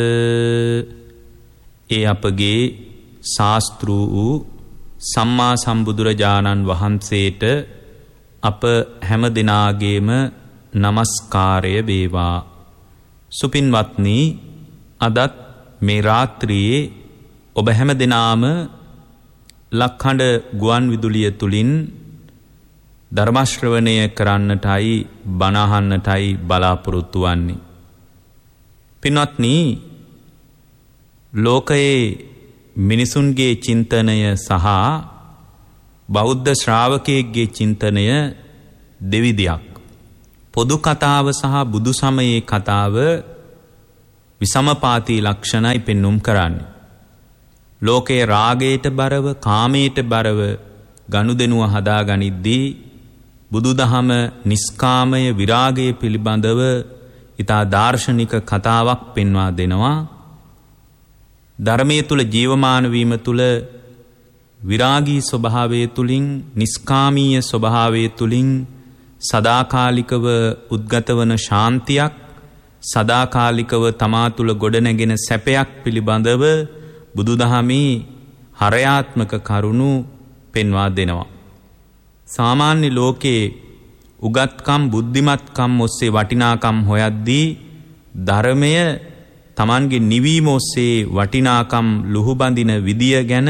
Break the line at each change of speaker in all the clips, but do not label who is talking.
ඒ අපගේ ශාස්තෘ වූ සම්මා සම්බුදුරජාණන් වහන්සේට අප හැම දිනාගේම නමස්කාරය වේවා. සුපින්වත්නි, අදත් මේ රාත්‍රියේ ඔබ හැම දිනාම ලක්හඬ ගුවන් විදුලිය තුලින් ධර්ම ශ්‍රවණය කරන්නටයි බණ අහන්නටයි බලාපොරොත්තු වන්නේ. පින්වත්නි, ලෝකයේ මිනිසුන්ගේ චින්තනය සහ බෞද්ධ ශ්‍රාවකයෙක්ගේ චින්තනය දෙවිදියක්. පොදු කතාව සහ බුදු සමයේ කතාව විසමපාතී ලක්ෂණයි පෙන්눔 කරන්නේ. ලෝකයේ රාගයට බරව, කාමයට බරව ගනුදෙනුව හදාගනිද්දී බුදුදහම නිස්කාමය විරාගය පිළිබඳව ඉතා දාර්ශනික කතාවක් පෙන්වා දෙනවා. ධර්මයේ තුල ජීවමාන වීම තුල විරාගී ස්වභාවය තුලින්, නිස්කාමීය ස්වභාවය තුලින් සදාකාලිකව උද්ගතවන ශාන්තියක්, සදාකාලිකව තමා තුල ගොඩනැගෙන සැපයක් පිළිබඳව බුදුදහමේ හරයාත්මක කරුණු පෙන්වා දෙනවා. සාමාන්‍ය ලෝකයේ උගත්කම්, බුද්ධිමත්කම් ඔස්සේ වටිනාකම් හොයද්දී ධර්මය තමන්ගේ නිවීම ඔස්සේ වටිනාකම් ලුහුබඳින විදිය ගැන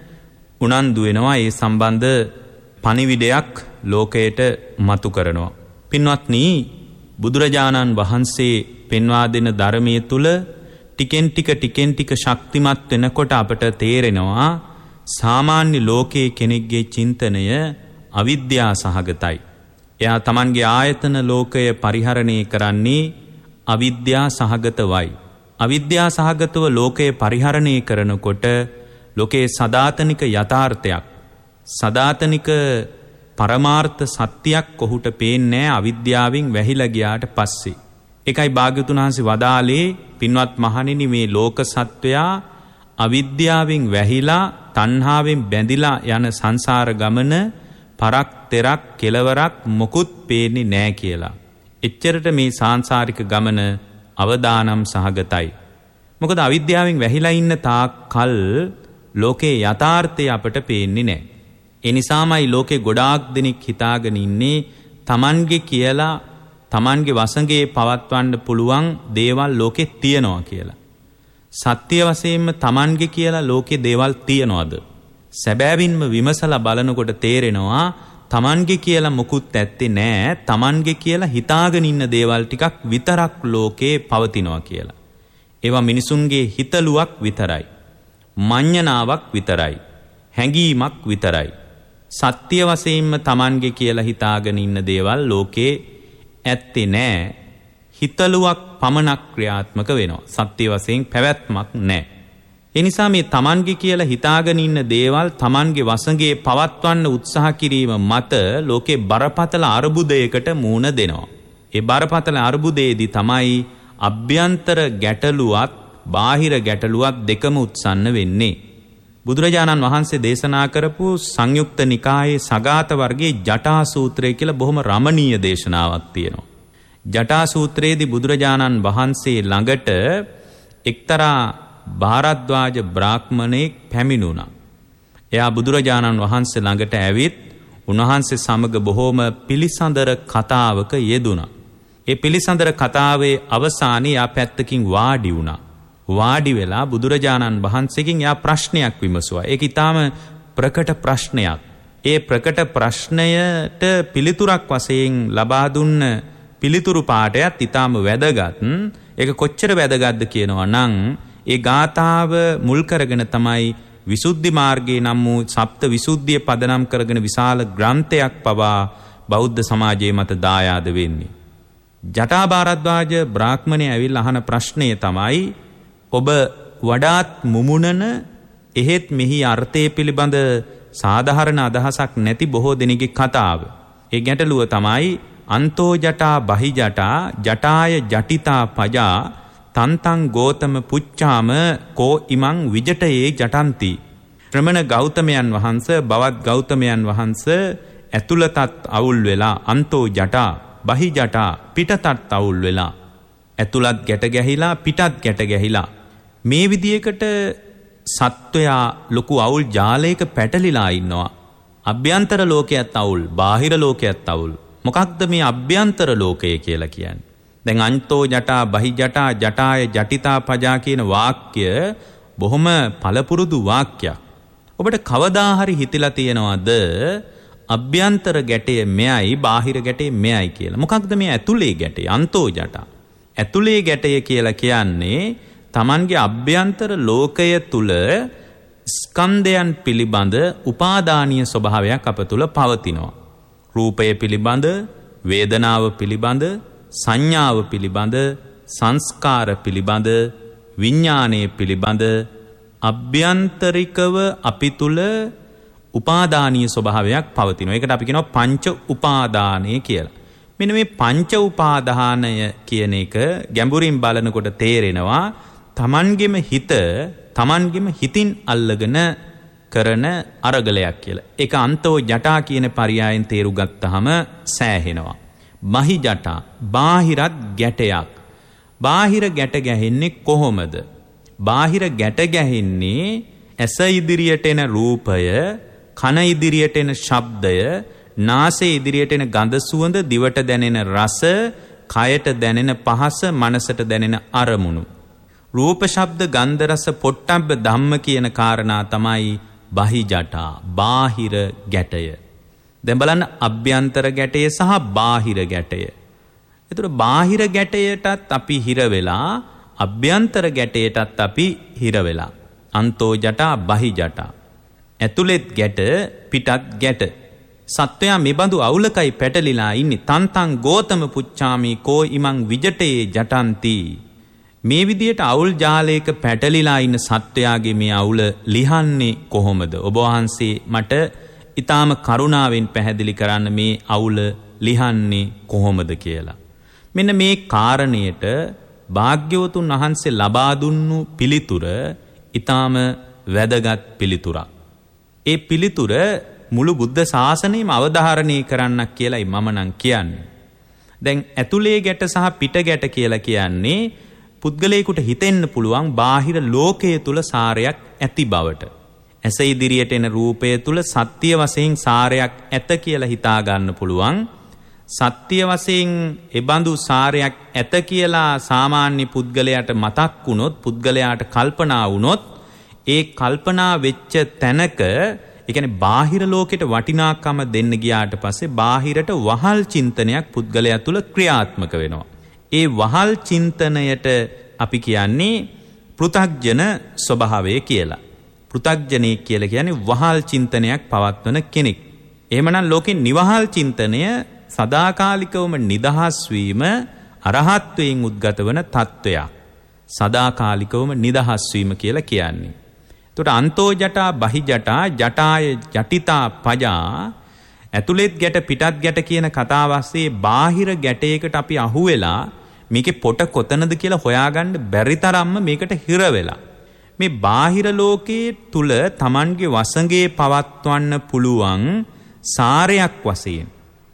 උනන්දු වෙනවා. ඒ සම්බන්ධ පණිවිඩයක් ලෝකයට මතු කරනවා. පින්වත්නි, බුදුරජාණන් වහන්සේ පෙන්වා දෙන ධර්මයේ තුල ටිකෙන් ටික ශක්තිමත් වෙනකොට අපට තේරෙනවා සාමාන්‍ය ලෝකයේ කෙනෙක්ගේ චින්තනය අවිද්‍යා සහගතයි. එයා තමන්ගේ ආයතන ලෝකය පරිහරණය කරන්නේ අවිද්‍යා සහගතවයි. අවිද්‍යා සහගතව ලෝකය පරිහරණය කරනකොට ලෝකයේ සදාතනික යථාර්ථයක්, සදාතනික පරමාර්ථ සත්‍යයක් ඔහුට පේන්නේ අවිද්‍යාවෙන් වැහිලා ගියාට පස්සේ. ඒකයි භාග්‍යවතුන් වහන්සේ වදාළේ, පින්වත් මහණෙනි, මේ ලෝක සත්වයා අවිද්‍යාවෙන් වැහිලා තණ්හාවෙන් බැඳිලා යන සංසාර ගමන පරක් තෙරක් කෙලවරක් මොකුත් පේන්නේ නැහැ කියලා. එච්චරට මේ සාංශාරික ගමන අවදානම් සහගතයි. මොකද අවිද්‍යාවෙන් වැහිලා ඉන්න තාක් කල් ලෝකේ යථාර්ථය අපට පේන්නේ නැහැ. ඒ නිසාමයි ලෝකේ ගොඩාක් දෙනෙක් හිතාගෙන ඉන්නේ Tamange කියලා, Tamange වසඟේ පවත්වන්න පුළුවන් දේවල් ලෝකේ තියනවා කියලා. සත්‍ය වශයෙන්ම Tamange කියලා ලෝකේ දේවල් තියනවද? සැබෑවින්ම විමසලා බලනකොට තේරෙනවා Tamange කියලා මොකුත් ඇත්තේ නැහැ. Tamange කියලා හිතාගෙන ඉන්න දේවල් ටිකක් විතරක් ලෝකේ පවතිනවා කියලා. ඒවා මිනිසුන්ගේ හිතලුවක් විතරයි. මඤ්ඤණාවක් විතරයි. හැඟීමක් විතරයි. සත්‍ය වශයෙන්ම Tamange කියලා හිතාගෙන ඉන්න දේවල් ලෝකේ ඇත්තේ නැහැ. හිතලුවක් පමණක් ක්‍රියාත්මක වෙනවා. සත්‍ය වශයෙන් පැවැත්මක් නැහැ. ඒ නිසා මේ Tamange කියලා හිතාගෙන ඉන්න දේවල් Tamange වසඟේ පවත්වන්න උත්සාහ කිරීම මත ලෝකේ බරපතල අර්බුදයකට මුහුණ දෙනවා. ඒ බරපතල අර්බුදයේදී තමයි අභ්‍යන්තර ගැටලුවත් බාහිර ගැටලුවත් දෙකම උත්සන්න වෙන්නේ. බුදුරජාණන් වහන්සේ දේශනා කරපු සංයුක්ත නිකායේ සගත වර්ගයේ ජටා සූත්‍රය කියලා බොහොම රමණීය දේශනාවක් තියෙනවා. ජටා සූත්‍රයේදී බුදුරජාණන් වහන්සේ ළඟට එක්තරා භාරද්වාජ බ්‍රාහ්මණයෙක් පැමිණුණා. එයා බුදුරජාණන් වහන්සේ ළඟට ඇවිත් උන්වහන්සේ සමග බොහොම පිළිසඳර කතාවක යෙදුණා. ඒ පිළිසඳර කතාවේ අවසානයේ යා පැත්තකින් වාඩි වුණා. වාඩි වෙලා බුදුරජාණන් වහන්සේගෙන් යා ප්‍රශ්නයක් විමසුවා. ඒක ඊටාම ප්‍රකට ප්‍රශ්නයක්. ඒ ප්‍රකට ප්‍රශ්නයට පිළිතුරක් වශයෙන් ලබා දුන්න පිළිතුරු පාඩයත් ඊටාම වැදගත්. ඒක කොච්චර වැදගත්ද කියනවා නම් ඒ ගාථාව මුල් කරගෙන තමයි විසුද්ධි මාර්ගයේ නම් වූ සප්ත විසුද්ධිය පදනම් කරගෙන විශාල ග්‍රන්ථයක් පවා බෞද්ධ සමාජයේ මත දායාද වෙන්නේ. ජටා භාරද්වාජ බ්‍රාහ්මණය ඇවිල්ලා අහන ප්‍රශ්නය තමයි, ඔබ වඩාත් මුමුණන එහෙත් මෙහි අර්ථය පිළිබඳ සාධාරණ අදහසක් නැති බොහෝ දෙනෙක්ගේ කතාව. ඒ ගැටලුව තමයි අන්තෝ ජටා බහි ජටා ජටාය ජටිතා පජා තන්තං ගෝතම පුච්චාම කෝ ඉමං විජටයේ ජටන්ති. ශ්‍රමණ ගෞතමයන් වහන්සේ බවත් ගෞතමයන් වහන්සේ ඇතුළතත් අවුල් වෙලා අන්තෝ ජටා බහි ජටා පිටතත් අවුල් වෙලා ඇතුළත් ගැට ගැහිලා පිටත් ගැට ගැහිලා මේ විදියකට සත්වයා ලොකු අවුල් ජාලයක පැටලිලා ඉන්නවා. අභ්‍යන්තර ලෝකයේත් අවුල්, බාහිර ලෝකයේත් අවුල්. මොකක්ද මේ අභ්‍යන්තර ලෝකය කියලා කියන්නේ? දැන් අන්තෝ ජටා බහි ජටා ජටාය ජටිතා පජා කියන වාක්‍ය බොහොම පළපුරුදු වාක්‍යයක්. ඔබට කවදා හරි හිතලා තියෙනවද අභ්‍යන්තර ගැටය මෙයයි බාහිර ගැටය මෙයයි කියලා? මොකක්ද මේ ඇතුලේ ගැටය? අන්තෝ ජටා. ඇතුලේ ගැටය කියලා කියන්නේ Tamanගේ අභ්‍යන්තර ලෝකය තුල ස්කන්ධයන් පිළිබඳ උපාදානීය ස්වභාවයක් අප තුල පවතිනවා. රූපය පිළිබඳ, වේදනාව පිළිබඳ, සංඥාව පිළිබඳ, සංස්කාර පිළිබඳ, විඥානයේ පිළිබඳ අභ්‍යන්තරිකව අපි තුල උපාදානීය ස්වභාවයක් පවතිනවා. ඒකට අපි කියනවා පංච උපාදානය කියලා. මෙන්න මේ පංච උපාදානය කියන එක ගැඹුරින් බලනකොට තේරෙනවා තමන්ගෙම හිත තමන්ගෙම හිතින් අල්ලගෙන කරන අරගලයක් කියලා. ඒක අන්තෝ ජටා කියන පරයයන් තේරු ගත්තහම සෑහෙනවා. මහි ජටා බාහිරත් ගැටයක්. බාහිර ගැට ගැහෙන්නේ කොහොමද? බාහිර ගැට ගැහෙන්නේ ඇස ඉදිරියට එන රූපය, කන ඉදිරියට එන ශබ්දය, නාසය ඉදිරියට එන ගඳ සුවඳ, දිවට දැනෙන රස, කයට දැනෙන පහස, මනසට දැනෙන අරමුණු. රූප ශබ්ද ගන්ධ රස පොට්ටබ්බ ධම්ම කියන කාරණා තමයි බහි ජටා, බාහිර ගැටය. දැන් බලන්න අභ්‍යන්තර ගැටය සහ බාහිර ගැටය. ඒතර බාහිර ගැටයටත් අපි හිර වෙලා අභ්‍යන්තර ගැටයටත් අපි හිර වෙලා. අන්තෝ ජටා බහි ජටා. ඇතුළෙත් ගැට පිටත් ගැට. සත්වයා මෙබඳු අවුලකයි පැටලිලා ඉන්නේ. තන්තං ගෝතම පුච්චාමි කෝ ඉමං විජටේ ජටන්ති. මේ විදියට අවුල් ජාලයක පැටලිලා ඉන්න සත්වයාගේ මේ අවුල ලිහන්නේ කොහොමද? ඔබ වහන්සේ මට ඊටාම කරුණාවෙන් පැහැදිලි කරන්න මේ අවුල ලිහන්නේ කොහොමද කියලා. මෙන්න මේ කාරණයට භාග්‍යවතුන් වහන්සේ ලබා දුන්නු පිළිතුර ඊටාම වැදගත් පිළිතුරක්. ඒ පිළිතුර මුළු බුද්ධ ශාසනයම අවධාරණය කරන්නක් කියලායි මම නම් කියන්නේ. දැන් ඇතුලේ ගැට සහ පිට ගැට කියලා කියන්නේ පුද්ගලයෙකුට හිතෙන්න පුළුවන් බාහිර ලෝකයේ තුල සාරයක් ඇති බවට. ඇස ඉදිරියට එන රූපය තුල සත්‍ය වශයෙන් සාරයක් ඇත කියලා හිතා ගන්න පුළුවන්. සත්‍ය වශයෙන් එබඳු සාරයක් ඇත කියලා සාමාන්‍ය පුද්ගලයාට මතක් වුණොත්, පුද්ගලයාට කල්පනා වුණොත්, ඒ කල්පනා වෙච්ච තැනක, ඒ කියන්නේ බාහිර ලෝකෙට වටිනාකම දෙන්න ගියාට පස්සේ බාහිරට වහල් චින්තනයක් පුද්ගලයා තුල ක්‍රියාත්මක වෙනවා. ඒ වහල් චින්තනයට අපි කියන්නේ පෘථග්ජන ස්වභාවය කියලා. පෘථග්ජනෙක් කියලා කියන්නේ වහල් චින්තනයක් පවත්වන කෙනෙක්. එහෙමනම් ලෝකේ නිවහල් චින්තනය සදාකාලිකවම නිදහස් වීම අරහත්වයෙන් උද්ගත වන තත්වයක්. සදාකාලිකවම නිදහස් වීම කියලා කියන්නේ. එතකොට අන්තෝ ජටා බහි ජටා ජටාය ජටිතා පජා, ඇතුළෙත් ගැට පිටත් ගැට කියන කතාව ඇස්සේ බාහිර ගැටයකට අපි අහුවෙලා මේකේ පොට කොතනද කියලා හොයාගන්න බැරි තරම්ම මේකට හිර වෙලා. මේ බාහිර ලෝකයේ තුල Tamanගේ වසඟේ පවත්වන්න පුළුවන් සාරයක් වශයෙන්,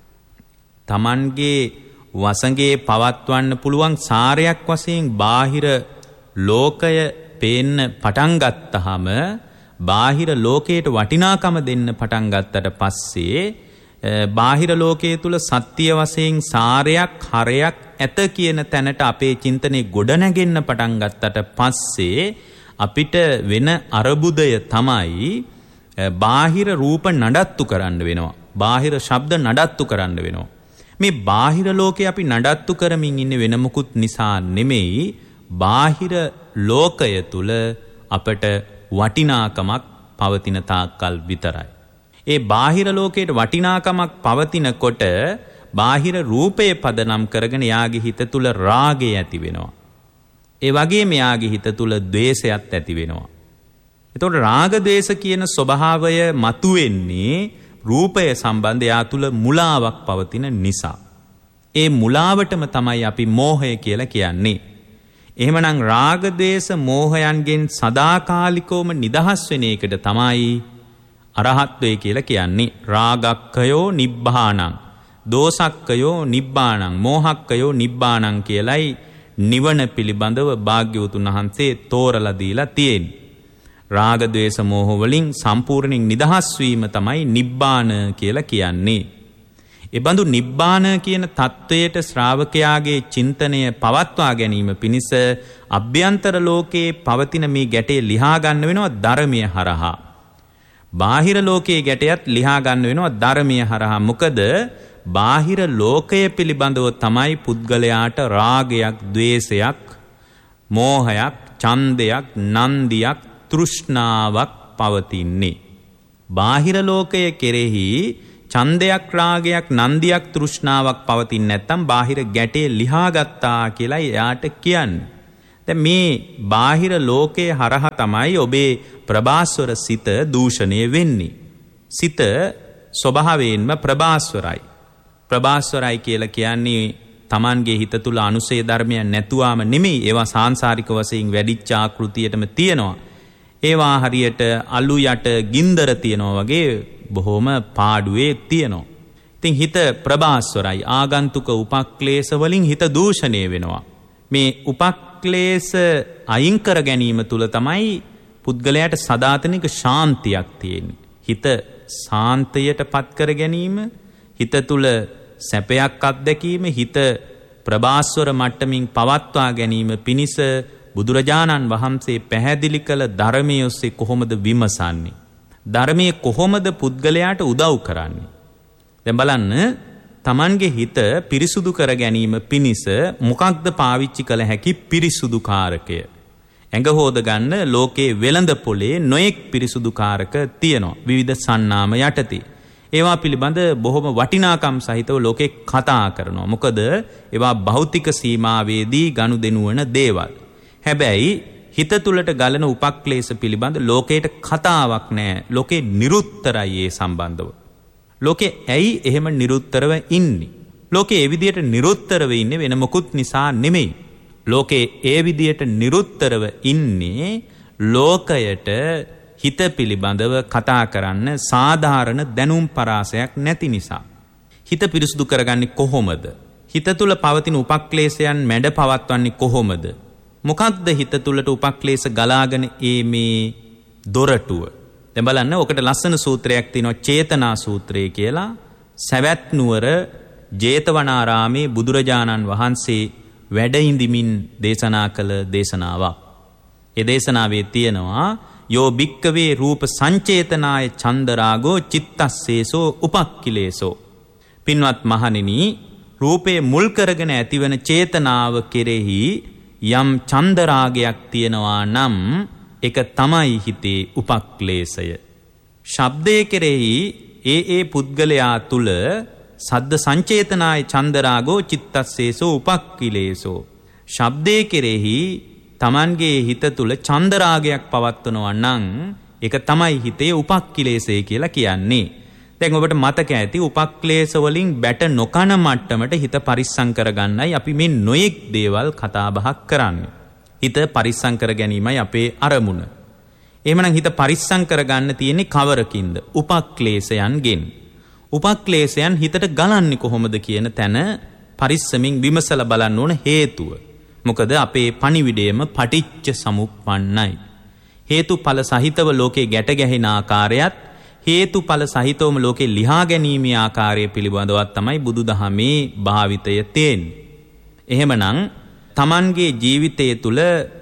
Tamanගේ වසඟේ පවත්වන්න පුළුවන් සාරයක් වශයෙන් බාහිර ලෝකය පේන්න පටන් ගත්තාම, බාහිර ලෝකයට වටිනාකම දෙන්න පටන් ගත්තට පස්සේ බාහිර ලෝකයේ තුල සත්‍ය වශයෙන් සාරයක් හරයක් ඇත කියන තැනට අපේ චින්තනේ ගොඩනැගෙන්න පටන් ගත්තට පස්සේ අපිට වෙන අරබුදය තමයි බාහිර රූප නඩත්තු කරන්න වෙනවා. බාහිර ශබ්ද නඩත්තු කරන්න වෙනවා. මේ බාහිර ලෝකේ අපි නඩත්තු කරමින් ඉන්නේ වෙන මොකුත් නිසා නෙමෙයි, බාහිර ලෝකය තුල අපට වටිනාකමක් පවතින තාක්කල් විතරයි. ඒ බාහිර ලෝකයට වටිනාකමක් පවතිනකොට බාහිර රූපයේ පදනම් කරගෙන යාගේ හිත තුල රාගය ඇති වෙනවා. ඒ වගේම යාගේ හිත තුල ද්වේෂයත් ඇති වෙනවා. එතකොට රාග ද්වේෂ කියන ස්වභාවය මතුවෙන්නේ රූපය සම්බන්ධ යා තුල මුලාවක් පවතින නිසා. ඒ මුලාවටම තමයි අපි මෝහය කියලා කියන්නේ. එහෙමනම් රාග ද්වේෂ මෝහයන්ගෙන් සදාකාලිකවම නිදහස් වෙන එකට තමයි අරහත්වේ කියලා කියන්නේ. රාගක්ඛයෝ නිබ්බාණං, දෝසක්ඛයෝ නිබ්බාණං, මෝහක්ඛයෝ නිබ්බාණං කියලයි නිවන පිළිබඳව භාග්‍යවතුන් වහන්සේ තෝරලා දීලා තියෙන්නේ. රාග ద్వේෂ මෝහ වලින් සම්පූර්ණයෙන් නිදහස් වීම තමයි නිබ්බාන කියලා කියන්නේ. ඒ බඳු නිබ්බාන කියන தത്വයට ශ්‍රාවකයාගේ චින්තනය පවත්වා ගැනීම පිණිස අභ්‍යන්තර ලෝකයේ පවතින මේ ගැටේ ලිහා ගන්න වෙනවා ධර්මයේ හරහා. බාහිර ලෝකයේ ගැටයත් ලිහා ගන්න වෙනවා ධර්මයේ හරහා. මොකද බාහිර ලෝකය පිළිබඳව තමයි පුද්ගලයාට රාගයක්, ద్వේෂයක්, මෝහයක්, ඡන්දයක්, නන්දියක්, තෘෂ්ණාවක් පවතින්නේ. බාහිර ලෝකය කෙරෙහි ඡන්දයක්, රාගයක්, නන්දියක්, තෘෂ්ණාවක් පවතින්නේ නැත්නම් බාහිර ගැටේ ලිහාගත්තා කියලා එයාට කියන්නේ. දැන් මේ බාහිර ලෝකයේ හරහා තමයි ඔබේ ප්‍රභාස්වර සිත දූෂණය වෙන්නේ. සිත ස්වභාවයෙන්ම ප්‍රභාස්වරයි. ප්‍රභාස්වරයි කියලා කියන්නේ Tamanගේ හිත තුල අනුසය ධර්මයන් නැතුවම නෙමෙයි. ඒවා සාංශාරික වශයෙන් වැඩිච්ච ආකෘතියටම තියෙනවා. ඒවා හරියට අලු යට ගින්දර තියනවා වගේ බොහොම පාඩුවේ තියෙනවා. ඉතින් හිත ප්‍රභාස්වරයි. ආගන්තුක උපක්ලේශ වලින් හිත දූෂණය වෙනවා. මේ උපක්ලේශ අයින් කර ගැනීම තුල තමයි පුද්ගලයාට සදාතනික ශාන්තියක් තියෙන්නේ. හිත සාන්තයට පත් කර ගැනීම, හිත තුල සැපයක් අත්දැකීම, හිත ප්‍රභාස්වර මට්ටමින් පවත්වා ගැනීම පිණිස බුදුරජාණන් වහන්සේ පැහැදිලි කළ ධර්මයේ ඔස්සේ කොහොමද විමසන්නේ? ධර්මයේ කොහොමද පුද්ගලයාට උදව් කරන්නේ? දැන් බලන්න, Tamanගේ හිත පිරිසුදු කර ගැනීම පිණිස මොකක්ද පාවිච්චි කළ හැකි පිරිසුදු කාරකය? ඇඟ හොද ගන්න ලෝකේ වෙළඳ පොලේ නොයෙක් පිරිසුදු කාරක තියෙනවා විවිධ සන්නාම යටතේ. ඒවා පිළිබඳ බොහොම වටිනාකම් සහිතව ලෝකේ කතා කරනවා. මොකද ඒවා භෞතික සීමාවේදී ගනුදෙනු වන දේවල්. හැබැයි හිත තුලට ගලන උපක්ලේශ පිළිබඳ ලෝකයට කතාවක් නැහැ. ලෝකේ නිරුත්තරයි ඒ සම්බන්ධව. ලෝකේ ඇයි එහෙම නිරුත්තරව ඉන්නේ? ලෝකේ ඒ විදියට නිරුත්තරව ඉන්නේ වෙන මොකුත් නිසා නෙමෙයි. ලෝකේ ඒ විදියට නිරුත්තරව ඉන්නේ ලෝකයට හිත පිළිබඳව කතා කරන්න සාධාරණ දැනුම් පරාසයක් නැති නිසා. හිත පිරිසුදු කරගන්නේ කොහොමද? හිත තුල පවතින උපක්ලේශයන් මැඩ පවත්වන්නේ කොහොමද? මොකක්ද හිත තුලට උපක්ලේශ ගලාගෙන මේ දොරටුව? දැන් බලන්න, ඔකට ලස්සන සූත්‍රයක් තියෙනවා, චේතනා සූත්‍රය කියලා. සවැත් නුවර ජේතවනාරාමේ බුදුරජාණන් වහන්සේ වැඩ ඉඳිමින් දේශනා කළ දේශනාවක්. ඒ දේශනාවේ තියෙනවා යෝ භික්කවේ රූප සංචේතනාය චන්දරාගෝ චිත්තස්සේසෝ උපක්ඛිලේසෝ. පින්වත් මහණෙනි, රූපේ මුල් කරගෙන ඇතිවන චේතනාව කෙරෙහි යම් චන්දරාගයක් තියෙනවා නම් ඒක තමයි හිතේ උපක්ලේශය. ශබ්දයේ කෙරෙහි ඒ පුද්ගලයා තුල සද්ද සංචේතනාය චන්දරාගෝ චිත්තස්සේසෝ උපක්ඛිලේසෝ. ශබ්දයේ කෙරෙහි Tamanගේ හිත තුල චන්දරාගයක් පවත්වනවා නම් ඒක තමයි හිතේ උපක්ඛිලේශය කියලා කියන්නේ. දැන් ඔබට මතක ඇති, උපක්ලේශ වලින් බැට නොකන මට්ටමට හිත පරිස්සම් කරගන්නයි අපි මේ නොයෙක් දේවල් කතා බහක් කරන්නේ. හිත පරිස්සම් කර ගැනීමයි අපේ අරමුණ. එහෙමනම් හිත පරිස්සම් කරගන්න තියෙන්නේ කවරකින්ද? උපක්ලේශයන්ගෙන්. උපක්ලේශයන් හිතට ගලන්නේ කොහොමද කියන තැන පරිස්සමින් විමසලා බලන්න ඕන හේතුව. මොකද අපේ පණිවිඩයම පටිච්ච සමුප්පන්නයි. හේතුඵල සහිතව ලෝකේ ගැට ගැහෙන ආකාරයත් හේතුඵල සහිතවම ලෝකේ ලිහා ගැනීමේ ආකාරය පිළිබඳවත් තමයි බුදුදහමේ භාවිතය තියෙන්නේ. එහෙමනම් Tamanගේ ජීවිතය තුළ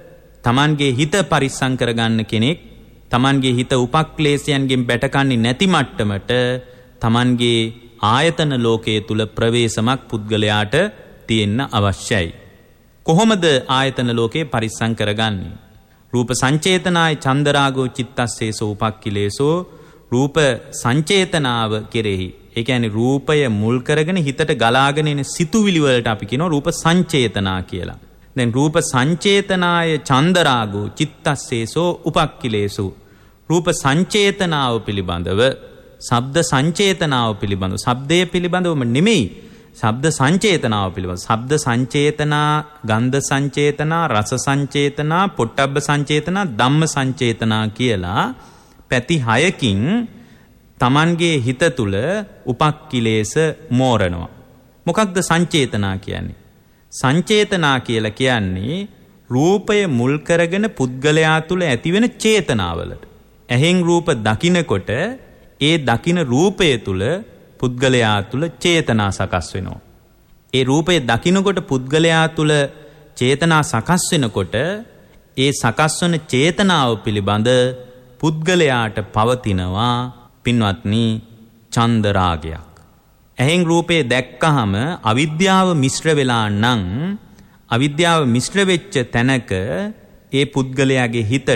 Tamanගේ හිත පරිස්සම් කරගන්න කෙනෙක් Tamanගේ හිත උපක්ලේශයන්ගෙන් බැටකන්නේ නැති මට්ටමට Tamanගේ ආයතන ලෝකයේ තුල ප්‍රවේශමක් පුද්ගලයාට තියෙන්න අවශ්‍යයි. කොහොමද ආයතන ලෝකේ පරිස්සම් කරගන්නේ? රූප සංචේතනාය චන්දරාගෝ චිත්තස්සේසෝ උපක්ඛිලේසෝ. රූප සංචේතනාව කෙරෙහි, ඒ කියන්නේ රූපය මුල් කරගෙන හිතට ගලාගෙන එන සිතුවිලි වලට අපි කියනවා රූප සංචේතනා කියලා. දැන් රූප සංචේතනාය චන්දරාගෝ චිත්තස්සේසෝ උපක්ඛිලේසෝ. රූප සංචේතනාව පිළිබඳව, ශබ්ද සංචේතනාව පිළිබඳව, ශබ්දයේ පිළිබඳවම නෙමෙයි, ශබ්ද සංචේතනාව පිළිබඳව. ශබ්ද සංචේතනා, ගන්ධ සංචේතනා, රස සංචේතනා, පොට්ටබ්බ සංචේතනා, ධම්ම සංචේතනා කියලා පැති 6කින් Tamanගේ හිත තුල උපක්ඛිලේශ මෝරනවා. මොකක්ද සංචේතනා කියන්නේ? සංචේතනා කියලා කියන්නේ රූපය මුල් කරගෙන පුද්ගලයා තුළ ඇතිවෙන චේතනාවලට. ඇහෙන් රූප දකිනකොට ඒ දකින රූපය තුළ පුද්ගලයා තුළ චේතනා සකස් වෙනවා. ඒ රූපය දකිනකොට පුද්ගලයා තුළ චේතනා සකස් වෙනකොට ඒ සකස් වන චේතනාව පිළිබඳ පුද්ගලයාට පවතිනවා පින්වත්නි ඡන්ද රාගයක්. ඇහෙන් රූපේ දැක්කහම අවිද්‍යාව මිශ්‍ර වෙලා නම් අවිද්‍යාව මිශ්‍ර වෙච්ච තැනක ඒ පුද්ගලයාගේ හිතට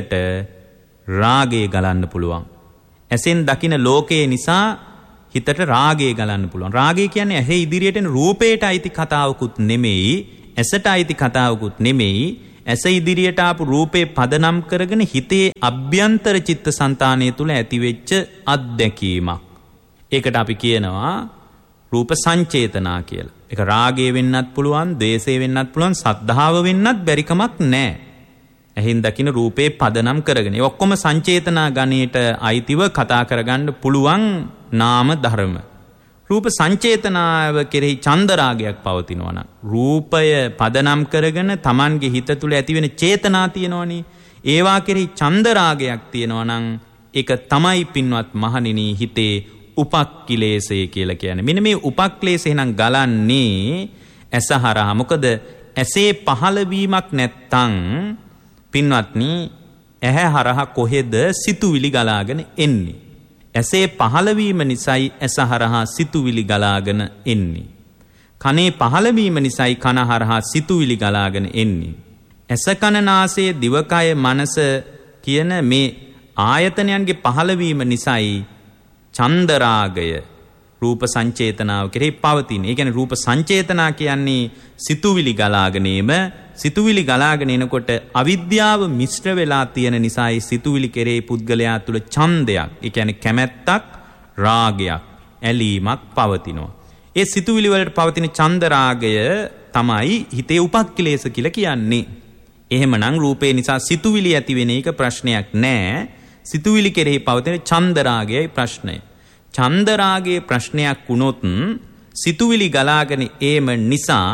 රාගය ගලන්න පුළුවන්. ඇසෙන් දකින ලෝකයේ නිසා හිතට රාගය ගලන්න පුළුවන්. රාගය කියන්නේ ඇහි ඉදිරියට එන රූපයට අයිති කතාවකුත් නෙමෙයි, ඇසට අයිති කතාවකුත් නෙමෙයි. ඇස ඉදිරියට ආපු රූපේ පදනම් කරගෙන හිතේ අභ්‍යන්තර චිත්තසංතානය තුල ඇතිවෙච්ච අත්දැකීමක්. ඒකට අපි කියනවා රූප සංචේතනා කියලා. ඒක රාගය වෙන්නත් පුළුවන්, ද්වේෂය වෙන්නත් පුළුවන්, සද්ධාව වෙන්නත් බැරි කමක් නැහැ. ඇහෙන් දකින රූපේ පදනම් කරගෙන. ඒ ඔක්කොම සංචේතනා ගණයට අයිතිව කතා කරගන්න පුළුවන් නාම ධර්ම. රූප සංචේතනාව කෙරෙහි ඡන්ද රාගයක් පවතිනවා නම් රූපය පදනම් කරගෙන Tamanගේ හිත තුළ ඇතිවෙන චේතනා තියෙනවනේ. ඒවා කෙරෙහි ඡන්ද රාගයක් තියෙනවා නම් ඒක තමයි පින්වත් මහණෙනි හිතේ උපක්ඛිලේශය කියලා කියන්නේ. මෙන්න මේ උපක්ඛිලේශය නම් ගලන්නේ ඇස හරහා. මොකද ඇසේ පහළ වීමක් නැත්තම් පින්වත්නි ඇහැ හරහා කොහෙද සිතුවිලි ගලාගෙන එන්නේ? ඇසේ පහළවීම නිසායි ඇස හරහා සිතුවිලි ගලාගෙන එන්නේ. කනේ පහළවීම නිසායි කන හරහා සිතුවිලි ගලාගෙන එන්නේ. ඇස කන නාසය දිවකය මනස කියන මේ ආයතනයන්ගේ පහළවීම නිසායි ඡන්ද රාගය රූප සංචේතනාව කෙරෙහි පවතින. ඒ කියන්නේ රූප සංචේතනා කියන්නේ සිතුවිලි ගලාගෙන ඒම. සිතුවිලි ගලාගෙන එනකොට අවිද්‍යාව මිශ්‍ර වෙලා තියෙන නිසායි සිතුවිලි කෙරෙහි පුද්ගලයා තුළ ඡන්දයක්, ඒ කියන්නේ කැමැත්තක්, රාගයක්, ඇලීමක් පවතිනවා. ඒ සිතුවිලි වලට පවතින ඡන්ද රාගය තමයි හිතේ උපක්ඛිලේශ කියලා කියන්නේ. එහෙමනම් රූපේ නිසා සිතුවිලි ඇති වෙන එක ප්‍රශ්නයක් නෑ. සිතුවිලි කෙරෙහි පවතින ඡන්ද රාගයයි ප්‍රශ්නය. ඡන්ද රාගයේ ප්‍රශ්නයක් වුණොත් සිතුවිලි ගලාගෙන ඒම නිසා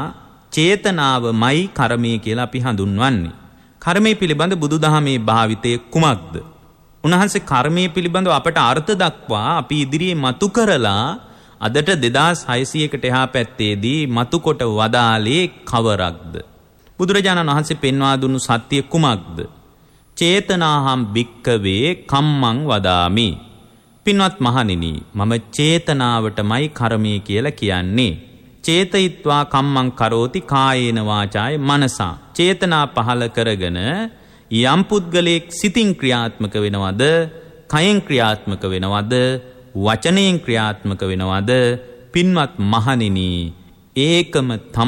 චේතනාවමයි කර්මය කියලා අපි හඳුන්වන්නේ. කර්මය පිළිබඳ බුදුදහමේ භාවිතය කුමක්ද? උන්වහන්සේ කර්මය පිළිබඳව අපට අර්ථ දක්වා අපි ඉදිරියේ මතු කරලා අදට 2600කට එහා පැත්තේදී මතු කොට වදාලේ කවරක්ද? බුදුරජාණන් වහන්සේ පෙන්වා දුන්නු සත්‍ය කුමක්ද? චේතනාහම් භික්කවේ කම්මං වදාමි. පින්වත් මහණෙනි, මම චේතනාවටමයි කර්මය කියලා කියන්නේ. චේතයිත්වා කම්මං කරෝති කායේන වාචාය මනසා. චේතනා පහල කරගෙන යම් පුද්ගලයෙක් සිතින් ක්‍රියාත්මක වෙනවද, කයෙන් ක්‍රියාත්මක වෙනවද, වචනයෙන් ක්‍රියාත්මක වෙනවද? පින්වත් මහණෙනි, ඒකම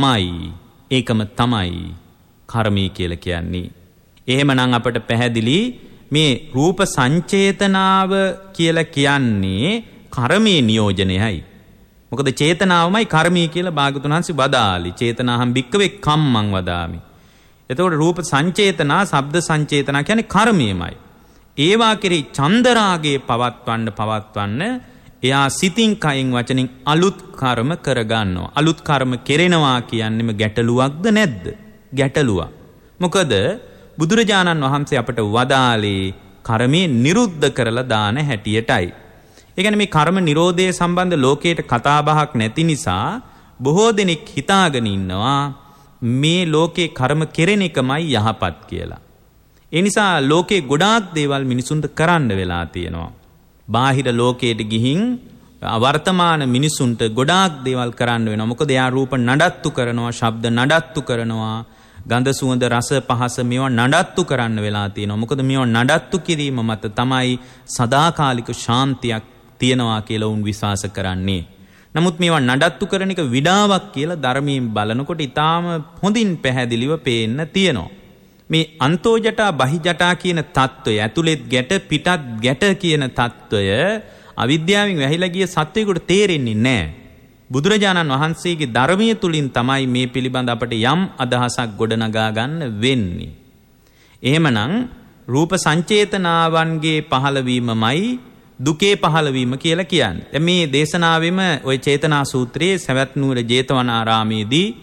තමයි කර්මය කියලා කියන්නේ. එහෙමනම් අපට පැහැදිලි මේ රූප සංචේතනාව කියලා කියන්නේ කර්මයේ නියෝජනයයි. මොකද චේතනාවමයි කර්මය කියලා භාග්‍යවතුන් වහන්සේ වදාළි. චේතනාහම් භික්කවේ කම්මං වදාමි. එතකොට රූප සංචේතනා, ශබ්ද සංචේතනා කියන්නේ කර්මයමයි. ඒවා කෙරෙහි ඡන්ද රාගයේ පවත්වන්න එයා සිතින් කයින් වචනින් අලුත් කර්ම කරගන්නවා. අලුත් කර්ම කෙරෙනවා කියන්නේම ගැටලුවක්ද නැද්ද? ගැටලුවක්. මොකද බුදුරජාණන් වහන්සේ අපට වදාළේ කර්මයේ නිරුද්ධ කරලා දාන හැටියටයි. ඒ කියන්නේ මේ කර්ම නිරෝධය සම්බන්ධ ලෝකයට කතා බහක් නැති නිසා බොහෝ දෙනෙක් හිතාගෙන ඉන්නවා මේ ලෝකේ කර්ම කෙරෙන එකමයි යහපත් කියලා. ඒ නිසා ලෝකේ ගොඩාක් දේවල් මිනිසුන්ට කරන්න වෙලා තියෙනවා. බාහිර ලෝකයට ගිහින් වර්තමාන මිනිසුන්ට ගොඩාක් දේවල් කරන්න වෙනවා. මොකද එයා රූප නඩත්තු කරනවා, ශබ්ද නඩත්තු කරනවා, ගන්ධ සුවඳ රස පහස මේවා නඩත්තු කරන්න වෙලා තියෙනවා. මොකද මේවා නඩත්තු කිරීම මත තමයි සදාකාලික ශාන්තියක් තියනවා කියලා උන් විශ්වාස කරන්නේ. නමුත් මේවා නඩත්තු කරන එක විඩාවක් කියලා ධර්මයෙන් බලනකොට ඊටාම හොඳින් පැහැදිලිව පේන්න තියෙනවා. මේ අන්තෝ ජටා බහි ජටා කියන தত্ত্বය, ඇතුළෙත් ගැට පිටත් ගැට කියන தত্ত্বය අවිද්‍යාවෙන් වැහිලා ගිය සත්වයෙකුට තේරෙන්නේ නැහැ. බුදුරජාණන් වහන්සේගේ ධර්මයේ තුලින් තමයි මේ පිළිබඳ අපට යම් අදහසක් ගොඩනගා ගන්න වෙන්නේ. එහෙමනම් රූප සංචේතනාවන්ගේ පහළවීමමයි දුකේ පහළවීම කියලා කියන්නේ. දැන් මේ දේශනාවෙම ওই චේතනා සූත්‍රයේ සවැත් නුවර ජේතවනාරාමේදී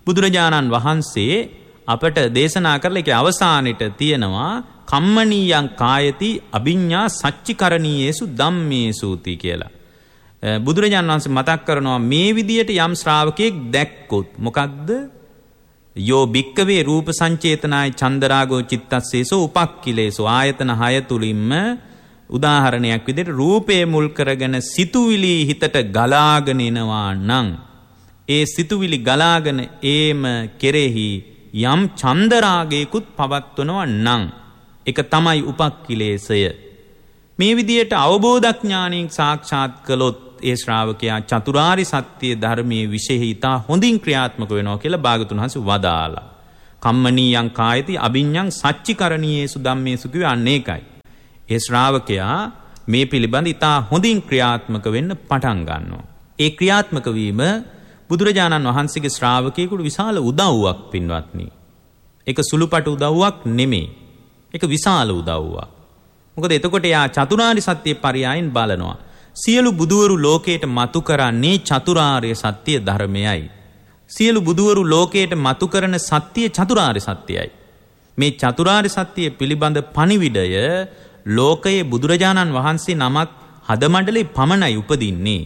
බුදුරජාණන් වහන්සේ අපට දේශනා කරලා ඒකේ අවසානෙට තියෙනවා කම්මනීයං කායති අභිඤ්ඤා සච්චිකරණීයේසු ධම්මේසුති කියලා. බුදුරජාණන් වහන්සේ මතක් කරනවා මේ විදියට යම් ශ්‍රාවකෙක් දැක්කොත් මොකක්ද? යෝ භික්කවේ රූප සංචේතනාය චන්දරාගෝ චිත්තස්සේසෝ උපක්ඛිලේසෝ ආයතන 6 තුලින්ම උදාහරණයක් විදිහට රූපේ මුල් කරගෙන සිතුවිලි හිතට ගලාගෙන එනවා නම් ඒ සිතුවිලි ගලාගෙන ඒම කෙරෙහි යම් චන්දරාගයකුත් පවත්වනවා නම් ඒක තමයි උපක්ඛිලේශය. මේ විදියට අවබෝධඥාණයෙන් සාක්ෂාත් කළොත් ඒ ශ්‍රාවකයා චතුරාර්ය සත්‍ය ධර්මයේ විශේෂීතා හොඳින් ක්‍රියාත්මක වෙනවා කියලා භාගතුන් වහන්සේ වදාලා. කම්මනීයං කායති අභිඤ්ඤං සච්චිකරණීයේසු ධම්මේසු කිව්වේ අන්න ඒකයි. ඒ ශ්‍රාවකයා මේ පිළිබඳ ඉතා හොඳින් ක්‍රියාත්මක වෙන්න පටන් ගන්නවා. ඒ ක්‍රියාත්මක වීම බුදුරජාණන් වහන්සේගේ ශ්‍රාවකයෙකුට විශාල උදව්වක් පින්වත්නි. ඒක සුළුපටු උදව්වක් නෙමෙයි. ඒක විශාල උදව්වක්. මොකද එතකොට යා චතුරාර්ය සත්‍ය පරයයන් බලනවා. සියලු බුදුවරු ලෝකයට මතු කරන්නේ චතුරාර්ය සත්‍ය ධර්මයයි. සියලු බුදුවරු ලෝකයට මතු කරන සත්‍ය චතුරාර්ය සත්‍යයයි. මේ චතුරාර්ය සත්‍ය පිළිබඳ පණිවිඩය ලෝකයේ බුදුරජාණන් වහන්සේ නමක් හදමණ්ඩලේ පමණයි උපදින්නේ.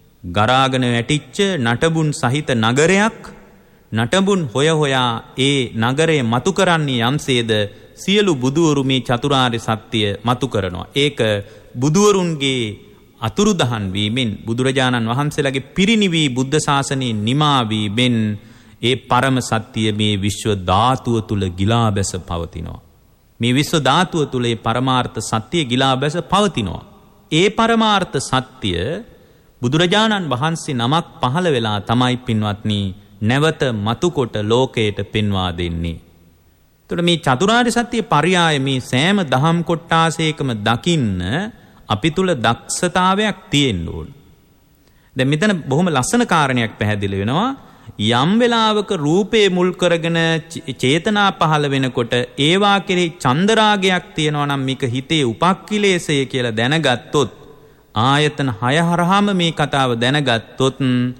ගරාගෙන වැටිච්ච නටබුන් සහිත නගරයක් නටබුන් හොය හොයා ඒ නගරය මතු කරන්නේ යම්සේද සියලු බුදුවරු මේ චතුරාර්ය සත්‍ය මතු කරනවා. ඒක බුදුවරුන්ගේ අතුරුදහන් වීමෙන් බුදුරජාණන් වහන්සේලාගේ පිරිනිවී බුද්ධ ශාසනයේ නිමා වීමෙන් ඒ පරම සත්‍ය මේ විශ්ව ධාතුව තුල ගිලා බැස පවතිනවා. මේ විශ්ව ධාතුව තුල ඒ පරමාර්ථ සත්‍ය ගිලා බැස පවතිනවා. ඒ පරමාර්ථ සත්‍ය බුදුරජාණන් වහන්සේ නමක් පහළ වෙලා තමයි පින්වත්නි නැවත මතුකොට ලෝකයට පෙන්වා දෙන්නේ. එතකොට මේ චතුරාර්ය සත්‍ය පරයය මේ සෑම දහම් කොටාසයකම දකින්න අපි තුල දක්ෂතාවයක් තියෙන්න ඕන. දැන් මෙතන බොහොම ලස්සන කාරණයක් පැහැදිලි වෙනවා. යම් වෙලාවක රූපේ මුල් කරගෙන චේතනා පහළ වෙනකොට ඒවා කෙරෙහි චන්දරාගයක් තියෙනවා නම් මේක හිතේ උපක්ඛිලේශය කියලා දැනගත්තොත් ආයතන 6 හරහාම මේ කතාව දැනගත්තොත්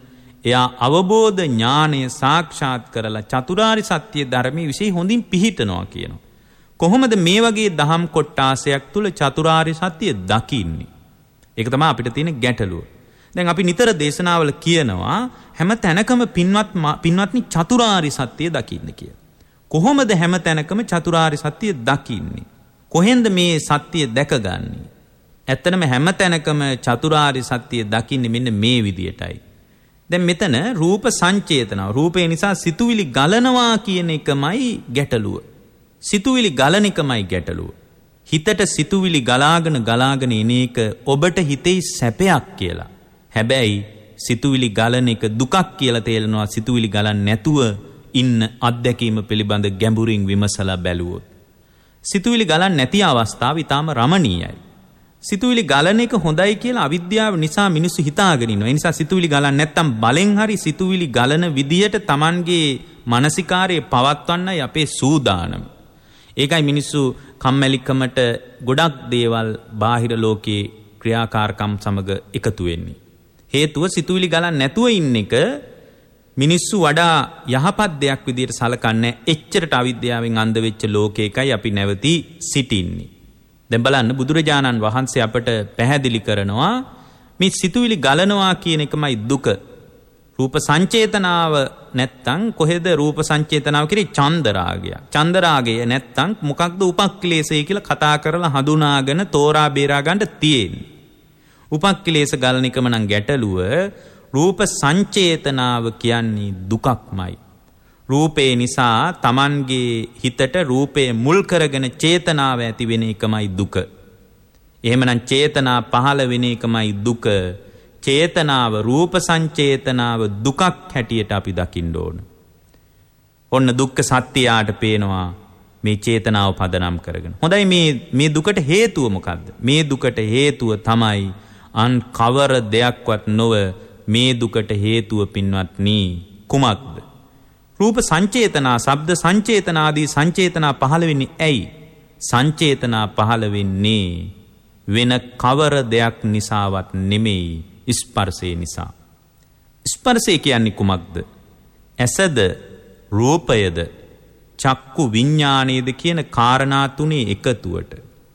එයා අවබෝධ ඥානය සාක්ෂාත් කරලා චතුරාර්ය සත්‍ය ධර්මයේ විශේෂ හොඳින් පිහිටනවා කියනවා. කොහොමද මේ වගේ දහම් කොටාසයක් තුල චතුරාර්ය සත්‍ය දකින්නේ? ඒක තමයි අපිට තියෙන ගැටලුව. දැන් අපි නිතර දේශනාවල කියනවා හැම තැනකම පින්වත්නි චතුරාර්ය සත්‍ය දකින්න කියලා. කොහොමද හැම තැනකම චතුරාර්ය සත්‍ය දකින්නේ? කොහෙන්ද මේ සත්‍ය දැකගන්නේ? ඇත්තටම හැම තැනකම චතුරාර්ය සත්‍ය දකින්නේ මෙන්න මේ විදියටයි. දැන් මෙතන රූප සංචේතනාව රූපේ නිසා සිතුවිලි ගලනවා කියන එකමයි ගැටලුව. සිතුවිලි ගලන එකමයි ගැටලුව. හිතට සිතුවිලි ගලාගෙන එන එක ඔබට හිතේ සැපයක් කියලා. හැබැයි සිතුවිලි ගලන එක දුකක් කියලා තේරෙනවා සිතුවිලි ගලන්නේ නැතුව ඉන්න අත්දැකීම පිළිබඳ ගැඹුරින් විමසලා බැලුවොත්. සිතුවිලි ගලන්නේ නැති අවස්ථාව ඊටාම රමණීයයි. සිතුවිලි ගලන එක හොඳයි කියලා අවිද්‍යාව නිසා මිනිස්සු හිතාගෙන ඉන්නවා. ඒ නිසා සිතුවිලි ගලන්නේ නැත්තම් බලෙන් හරි සිතුවිලි ගලන විදියට Tamanගේ මානසිකාරයේ පවත්වන්නයි අපේ සූදානම. ඒකයි මිනිස්සු කම්මැලිකමට ගොඩක් දේවල් බාහිර ලෝකයේ ක්‍රියාකාරකම් සමග එකතු වෙන්නේ. හේතුව සිතුවිලි ගලන්නේ නැතුව ඉන්න එක මිනිස්සු වඩා යහපත් දෙයක් විදියට සලකන්නේ. එච්චරට අවිද්‍යාවෙන් අන්ධ වෙච්ච ලෝකයකයි අපි නැවතී සිටින්නේ. දැන් බලන්න බුදුරජාණන් වහන්සේ අපට පැහැදිලි කරනවා මේ සිතුවිලි ගලනවා කියන එකමයි දුක. රූප සංචේතනාව නැත්තම් කොහෙද රූප සංචේතනාව කියන්නේ චන්දරාගය. චන්දරාගය නැත්තම් මොකක්ද උපක්ඛිලේශය කියලා කතා කරලා හඳුනාගෙන තෝරා බේරා ගන්න තියෙන්නේ. උපක්ඛිලේශ ගලන එකම නම් ගැටලුව. රූප සංචේතනාව කියන්නේ දුකක්මයි. රූපේ නිසා Tamanගේ හිතට රූපේ මුල් කරගෙන චේතනාව ඇති වෙන එකමයි දුක. එහෙමනම් චේතනා පහළ වෙන එකමයි දුක. චේතනාව රූප සංචේතනාව දුකක් හැටියට අපි දකින්න ඕන. ඔන්න දුක්ඛ සත්‍යයට පේනවා මේ චේතනාව පදනම් කරගෙන. හොඳයි මේ දුකට හේතුව මොකද්ද? මේ දුකට හේතුව තමයි අන් කවර දෙයක්වත් නොව මේ දුකට හේතුව පින්වත්නි කුමක්ද? රූප සංචේතනා, ශබ්ද සංචේතනාදී සංචේතනා පහළ වෙන්නේ ඇයි? සංචේතනා පහළ වෙන්නේ වෙන කවර දෙයක් නිසාවත් නෙමෙයි, ස්පර්ශය නිසා. ස්පර්ශය කියන්නේ කුමක්ද? ඇසද, රූපයද චක්කු විඤ්ඤාණයද කියන කාරණා තුනේ එකතුවට.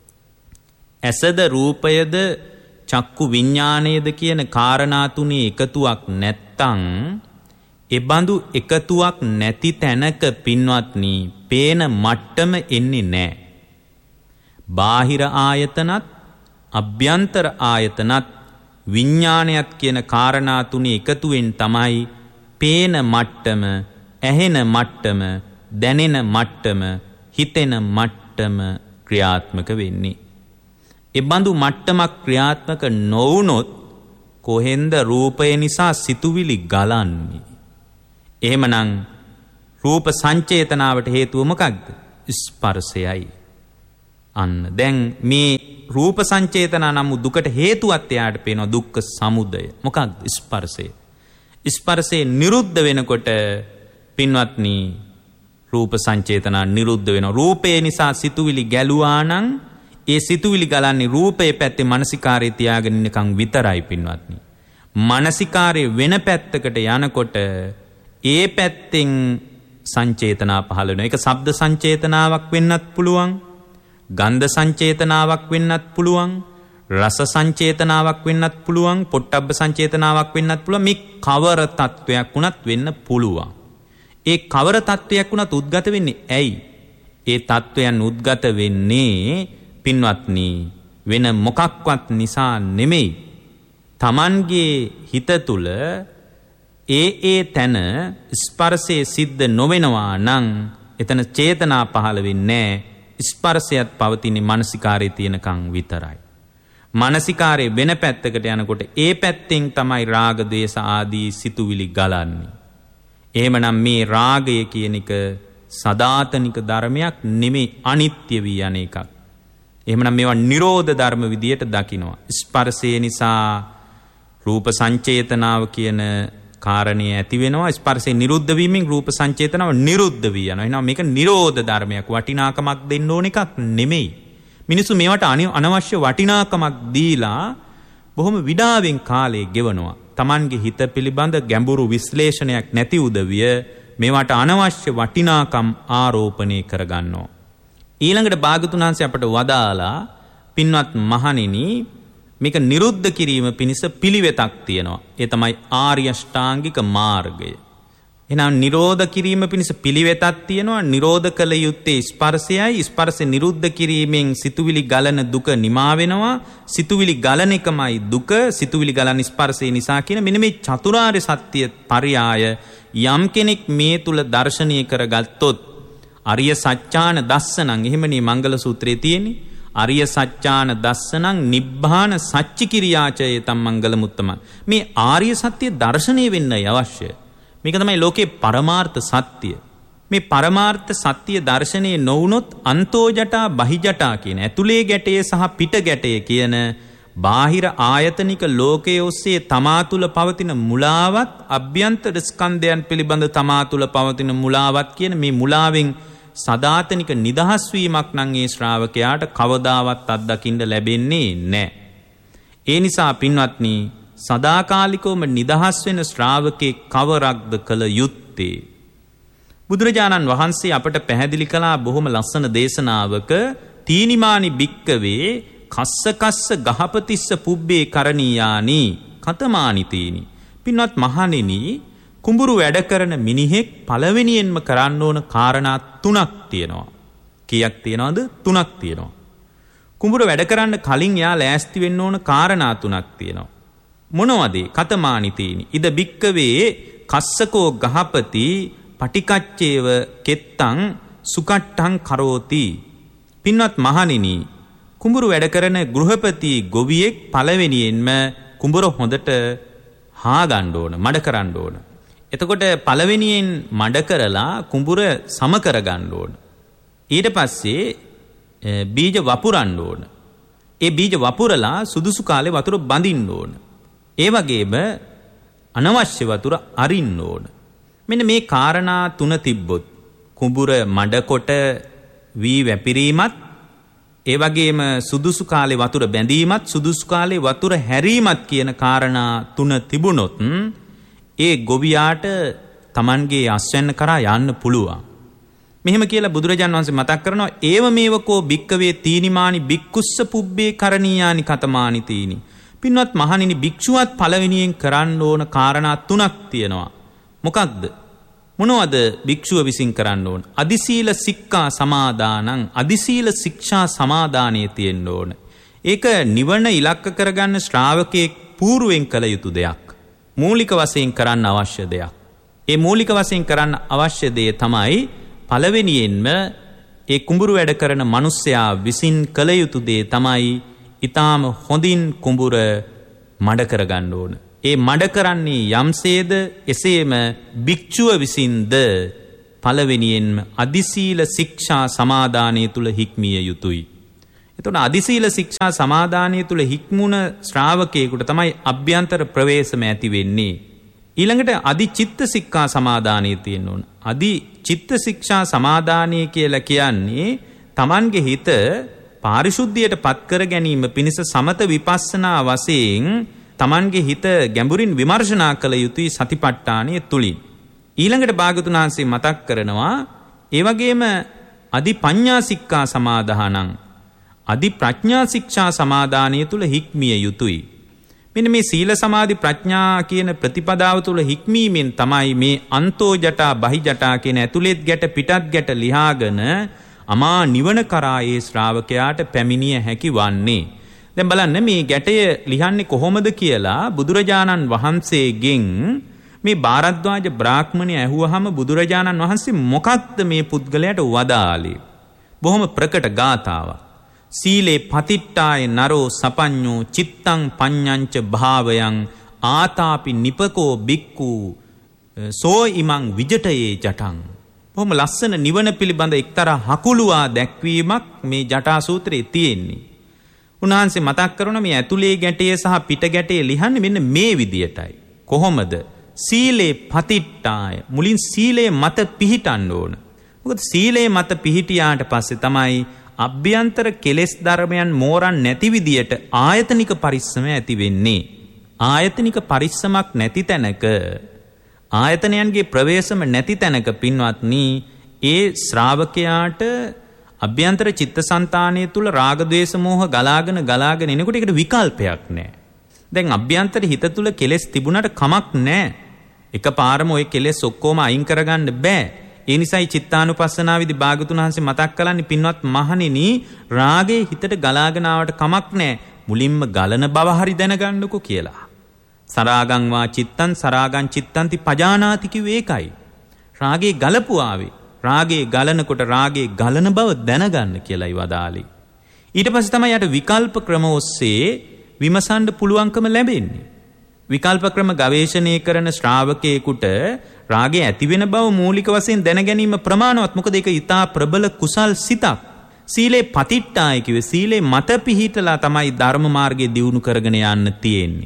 ඇසද රූපයද චක්කු විඤ්ඤාණයද කියන කාරණා තුනේ එකතුවක් නැත්තම් ඒ බඳු එකතුවක් නැති තැනක පින්වත්නි පේන මට්ටම එන්නේ නැහැ. බාහිර ආයතනත් අභ්‍යන්තර ආයතනත් විඤ්ඤාණයත් කියන කාරණා තුනේ එකතුවෙන් තමයි පේන මට්ටම, ඇහෙන මට්ටම, දැනෙන මට්ටම, හිතෙන මට්ටම ක්‍රියාත්මක වෙන්නේ. ඒ බඳු මට්ටමක් ක්‍රියාත්මක නොවුනොත් කොහෙන්ද රූපය නිසා සිතුවිලි ගලන්නේ? එහෙමනම් රූප සංචේතනාවට හේතුව මොකක්ද? ස්පර්ශයයි. අන්න දැන් මේ රූප සංචේතනා නම් දුකට හේතුවත් එයාට පේනවා දුක්ඛ සමුදය. මොකක්ද? ස්පර්ශය. ස්පර්ශේ නිරුද්ධ වෙනකොට පින්වත්නි රූප සංචේතනා නිරුද්ධ වෙනවා. රූපේ නිසා සිතුවිලි ගැලුවා නම් ඒ සිතුවිලි ගලන්නේ රූපේ පැත්තේ මානසිකාරය තියාගෙන ඉන්නකම් විතරයි පින්වත්නි. මානසිකාරය වෙන පැත්තකට යනකොට ඒ පැත්තෙන් සංචේතනා පහළ වෙනවා. ඒක ශබ්ද සංචේතනාවක් වෙන්නත් පුළුවන්. ගන්ධ සංචේතනාවක් වෙන්නත් පුළුවන්. රස සංචේතනාවක් වෙන්නත් පුළුවන්. පොට්ටබ්බ සංචේතනාවක් වෙන්නත් පුළුවන්. මේ කවර තත්වයක් වුණත් වෙන්න පුළුවන්. ඒ කවර තත්වයක් වුණත් උද්ගත වෙන්නේ ඇයි? ඒ තත්වයන් උද්ගත වෙන්නේ පින්වත්නි වෙන මොකක්වත් නිසා නෙමෙයි. Tamanගේ හිත තුල ඒ තැන ස්පර්ශයේ සිද්ධ නොවෙනවා නම් එතන චේතනා පහළ වෙන්නේ නැහැ. ස්පර්ශයත් පවතින මානසිකාරයේ තියෙනකන් විතරයි. මානසිකාරයේ වෙන පැත්තකට යනකොට ඒ පැත්තෙන් තමයි රාග දේශ ආදී සිතුවිලි ගලන්නේ. එහෙමනම් මේ රාගය කියන එක සදාතනික ධර්මයක් නෙමෙයි, අනිත්‍ය වී යන එකක්. එහෙමනම් මේවා නිරෝධ ධර්ම විදියට දකිනවා. ස්පර්ශය නිසා රූප සංචේතනාව කියන කාරණේ ඇති වෙනවා. ස්පර්ශේ නිරුද්ධ වීමෙන් රූප සංචේතනාව නිරුද්ධ වී යනවා. එහෙනම් මේක නිරෝධ ධර්මයක්, වටිනාකමක් දෙන්න ඕන එකක් නෙමෙයි. මිනිස්සු මේවට අනවශ්‍ය වටිනාකමක් දීලා බොහොම විඩාවෙන් කාලය ගෙවනවා. Tamanගේ හිත පිළිබඳ ගැඹුරු විශ්ලේෂණයක් නැති උදවිය මේවට අනවශ්‍ය වටිනාකම් ආරෝපණය කරගන්නවා. ඊළඟට භාගතුන් වහන්සේ අපට වදාලා පින්වත් මහණෙනි මේක නිරුද්ධ කිරීම පිණිස පිළිවෙතක් තියෙනවා. ඒ තමයි ආර්ය අෂ්ටාංගික මාර්ගය. එහෙනම් නිරෝධ කිරීම පිණිස පිළිවෙතක් තියෙනවා. නිරෝධ කළ යුත්තේ ස්පර්ශයයි. ස්පර්ශ නිරුද්ධ කිරීමෙන් සිතුවිලි ගලන දුක නිමා වෙනවා. සිතුවිලි ගලන එකමයි දුක. සිතුවිලි ගලන ස්පර්ශය නිසා කියන මෙන්න මේ චතුරාර්ය සත්‍ය පරියාය යම් කෙනෙක් මේ තුල දර්ශනීය කරගත්තොත් අරිය සත්‍යාන දස්සනං, එහෙමනේ මංගල සූත්‍රයේ තියෙන්නේ. අරිය සත්‍යාන දස්සනං නිබ්බාන සච්චි කිරියාචය තම් මංගල මුත්තම. මේ ආර්ය සත්‍ය දර්ශනීය වෙන්නයි අවශ්‍ය. මේක තමයි ලෝකේ පරමාර්ථ සත්‍ය. මේ පරමාර්ථ සත්‍ය දර්ශනීය නොවුනොත් අන්තෝ ජටා බහි ජටා කියන ඇතුලේ ගැටය සහ පිට ගැටය කියන බාහිර ආයතනික ලෝකයේ ඔස්සේ තමා තුළ පවතින මුලාවත්, අභ්‍යන්තර ස්කන්ධයන් පිළිබඳ තමා තුළ පවතින මුලාවත් කියන මේ මුලාවෙන් සදාතනික නිදහස් වීමක් නම් ඒ ශ්‍රාවකයාට කවදාවත් අත්දකින්න ලැබෙන්නේ නැහැ. ඒ නිසා පින්වත්නි සදාකාලිකවම නිදහස් වෙන ශ්‍රාවකේ කවරක්ද කළ යුත්තේ? බුදුරජාණන් වහන්සේ අපට පැහැදිලි කළා බොහොම ලස්සන දේශනාවක තීනිමානි භික්කවේ කස්ස කස්ස ගහපතිස්ස පුබ්බේ කරණීයානි කතමානි තීනි. පින්වත් මහණෙනි කුඹුරු වැඩ කරන මිනිහෙක් පළවෙනියෙන්ම කරන්න ඕන කාරණා 3ක් තියෙනවා. කීයක් තියෙනවද? 3ක් තියෙනවා. කුඹුරු වැඩ කරන්න කලින් යා ලෑස්ති වෙන්න ඕන කාරණා 3ක් තියෙනවා. මොනවද? කතමානි තීනි. ඉද භික්කවේ කස්සකෝ ගහපති පටිකච්චේව කෙත්තං සුකට්ටං කරෝති. පින්වත් මහණෙනි කුඹුරු වැඩ කරන ගෘහපති ගොවියෙක් පළවෙනියෙන්ම කුඹුර හොඳට හා ගන්න ඕන, මඩ කරන්න ඕන. එතකොට පළවෙනියෙන් මඩ කරලා කුඹුර සම කර ගන්න ඕන. ඊට පස්සේ බීජ වපුරන්න ඕන. ඒ බීජ වපුරලා සුදුසු කාලේ වතුර බඳින්න ඕන. ඒ වගේම අනවශ්‍ය වතුර අරින්න ඕන. මෙන්න මේ කාරණා 3 තිබ්බොත් කුඹුර මඩ කොට වී වැපිරීමත්, ඒ වගේම සුදුසු කාලේ වතුර බැඳීමත්, සුදුසු කාලේ වතුර හැරීමත් කියන කාරණා 3 තිබුණොත් ඒ ගොවියාට Tamanගේ අස්වැන්න කරා යන්න පුළුවන්. මෙහෙම කියලා බුදුරජාණන් වහන්සේ මතක් කරනවා ඒව මේවකෝ භික්කවේ තීනිමානි භික්කුස්ස පුබ්බේ කරණීයානි කතමානි තීනි. පින්වත් මහණෙනි භික්ෂුවත් පළවෙනියෙන් කරන්න ඕන කාරණා 3ක් තියෙනවා. මොකක්ද? මොනවද භික්ෂුව විසින් කරන්න ඕන? අදිසීල සික්ඛා සමාදානං අදිසීල ශික්ෂා සමාදානයේ තියෙන්න ඕන. ඒක නිවන ඉලක්ක කරගන්න ශ්‍රාවකයෙක් పూర్වෙන් කළ යුතු දෙයක්. මූලික වශයෙන් කරන්න අවශ්‍ය දෙයක්. ඒ මූලික වශයෙන් කරන්න අවශ්‍ය දේ තමයි පළවෙනියෙන්ම ඒ කුඹුරු වැඩ කරන මිනිසයා විසින් කළ යුතු දේ තමයි ඊටාම හොඳින් කුඹුර මඩ කරගන්න ඕන. ඒ මඩ කරන්නේ යම්සේද එසේම භික්ෂුව විසින්ද පළවෙනියෙන්ම අදිසීල ශික්ෂා සමාදානයේ තුල හික්මිය යුතුයි. එතකොට අදිසීල ශික්ෂා සමාදානයේ තුල හික්මුණ ශ්‍රාවකයෙකුට තමයි අභ්‍යන්තර ප්‍රවේශම ඇති වෙන්නේ. ඊළඟට අදි චිත්ත ශික්ෂා සමාදානයේ තියෙන්න ඕන. අදි චිත්ත ශික්ෂා සමාදානය කියලා කියන්නේ Tamanගේ හිත පාරිශුද්ධියට පත් කර ගැනීම පිණිස සමත විපස්සනා වශයෙන් Tamanගේ හිත ගැඹුරින් විමර්ශනා කළ යුතුයි සතිපට්ඨානයේ තුලින්. ඊළඟට භාගතුන් වහන්සේ මතක් කරනවා ඒ වගේම අදි පඤ්ඤා සික්ඛා සමාදානං අදි ප්‍රඥා ශික්ෂා සමාදානයේ තුල හික්මිය යුතුයි. මෙන්න මේ සීල සමාධි ප්‍රඥා කියන ප්‍රතිපදාව තුල හික්මීමෙන් තමයි මේ අන්තෝ ජටා බහි ජටා කියන ඇතුළෙත් ගැට පිටත් ගැට ලිහාගෙන අමා නිවන කරා ඒ ශ්‍රාවකයාට පැමිණිය හැකි වන්නේ. දැන් බලන්න මේ ගැටය ලිහන්නේ කොහොමද කියලා බුදුරජාණන් වහන්සේගෙන් මේ භාරද්වාජ බ්‍රාහ්මණය ඇහුවහම බුදුරජාණන් වහන්සේ මොකක්ද මේ පුද්ගලයාට වදාළේ? බොහොම ප්‍රකට ගාථාවක්. සීලේ පතිට්ඨාය නරෝ සපඤ්ඤෝ චිත්තං පඤ්ඤංච භාවයං ආතාපි නිපකෝ බික්කු සෝ ඉමං විජටයේ ජටං. බොහොම ලස්සන නිවන පිළිබඳ එක්තරා හකුළුවා දැක්වීමක් මේ ජටා සූත්‍රයේ තියෙන්නේ. උන්වහන්සේ මතක් කරන මේ ඇතුලේ ගැටය සහ පිට ගැටය ලිහන්නේ මෙන්න මේ විදියටයි. කොහොමද? සීලේ පතිට්ඨාය මුලින් සීලේ මත පිහිටන්න ඕන. මොකද සීලේ මත පිහිටියාට පස්සේ තමයි අභ්‍යන්තර කෙලෙස් ධර්මයන් මෝරන් නැති විදියට ආයතනික පරිස්සම ඇති වෙන්නේ. ආයතනික පරිස්සමක් නැති තැනක ආයතනයන්ගේ ප්‍රවේශම නැති තැනක පින්වත්නි ඒ ශ්‍රාවකයාට අභ්‍යන්තර චිත්තසංතානයේ තුල රාග ద్వේෂ මෝහ ගලාගෙන එනකොට ඒකට විකල්පයක් නැහැ. දැන් අභ්‍යන්තර හිත තුල කෙලෙස් තිබුණාට කමක් නැහැ. එකපාරම ওই කෙලෙස් ඔක්කොම අයින් කරගන්න බෑ. ඒ නිසායි චිත්තානුපස්සනාවේදී භාගතුන් වහන්සේ මතක් කළන්නේ පින්වත් මහණෙනි රාගේ හිතට ගලාගෙන ආවට කමක් නැහැ. මුලින්ම ගලන බව හරි දැනගන්නකෝ කියලා. සරාගං වා චිත්තං සරාගං චිත්තන්ති පජානාති කිව්වේ ඒකයි. රාගේ ගලපු ආවේ. රාගේ ගලනකොට රාගේ ගලන බව දැනගන්න කියලායි වදාළේ. ඊට පස්සේ තමයි යට විකල්ප ක්‍රම ඔස්සේ විමසන්න පුළුවන්කම ලැබෙන්නේ. විකල්ප ක්‍රම ගවේෂණය කරන ශ්‍රාවකයෙකුට රාගය ඇති වෙන බව මූලික වශයෙන් දැන ගැනීම ප්‍රමාණවත්. මොකද ඒක ඊටා ප්‍රබල කුසල් සිතක්. සීලේ පතිට්ඨාය කිව්වේ සීලේ මත පිහිටලා තමයි ධර්ම මාර්ගයේ දියුණු කරගෙන යන්න තියෙන්නේ.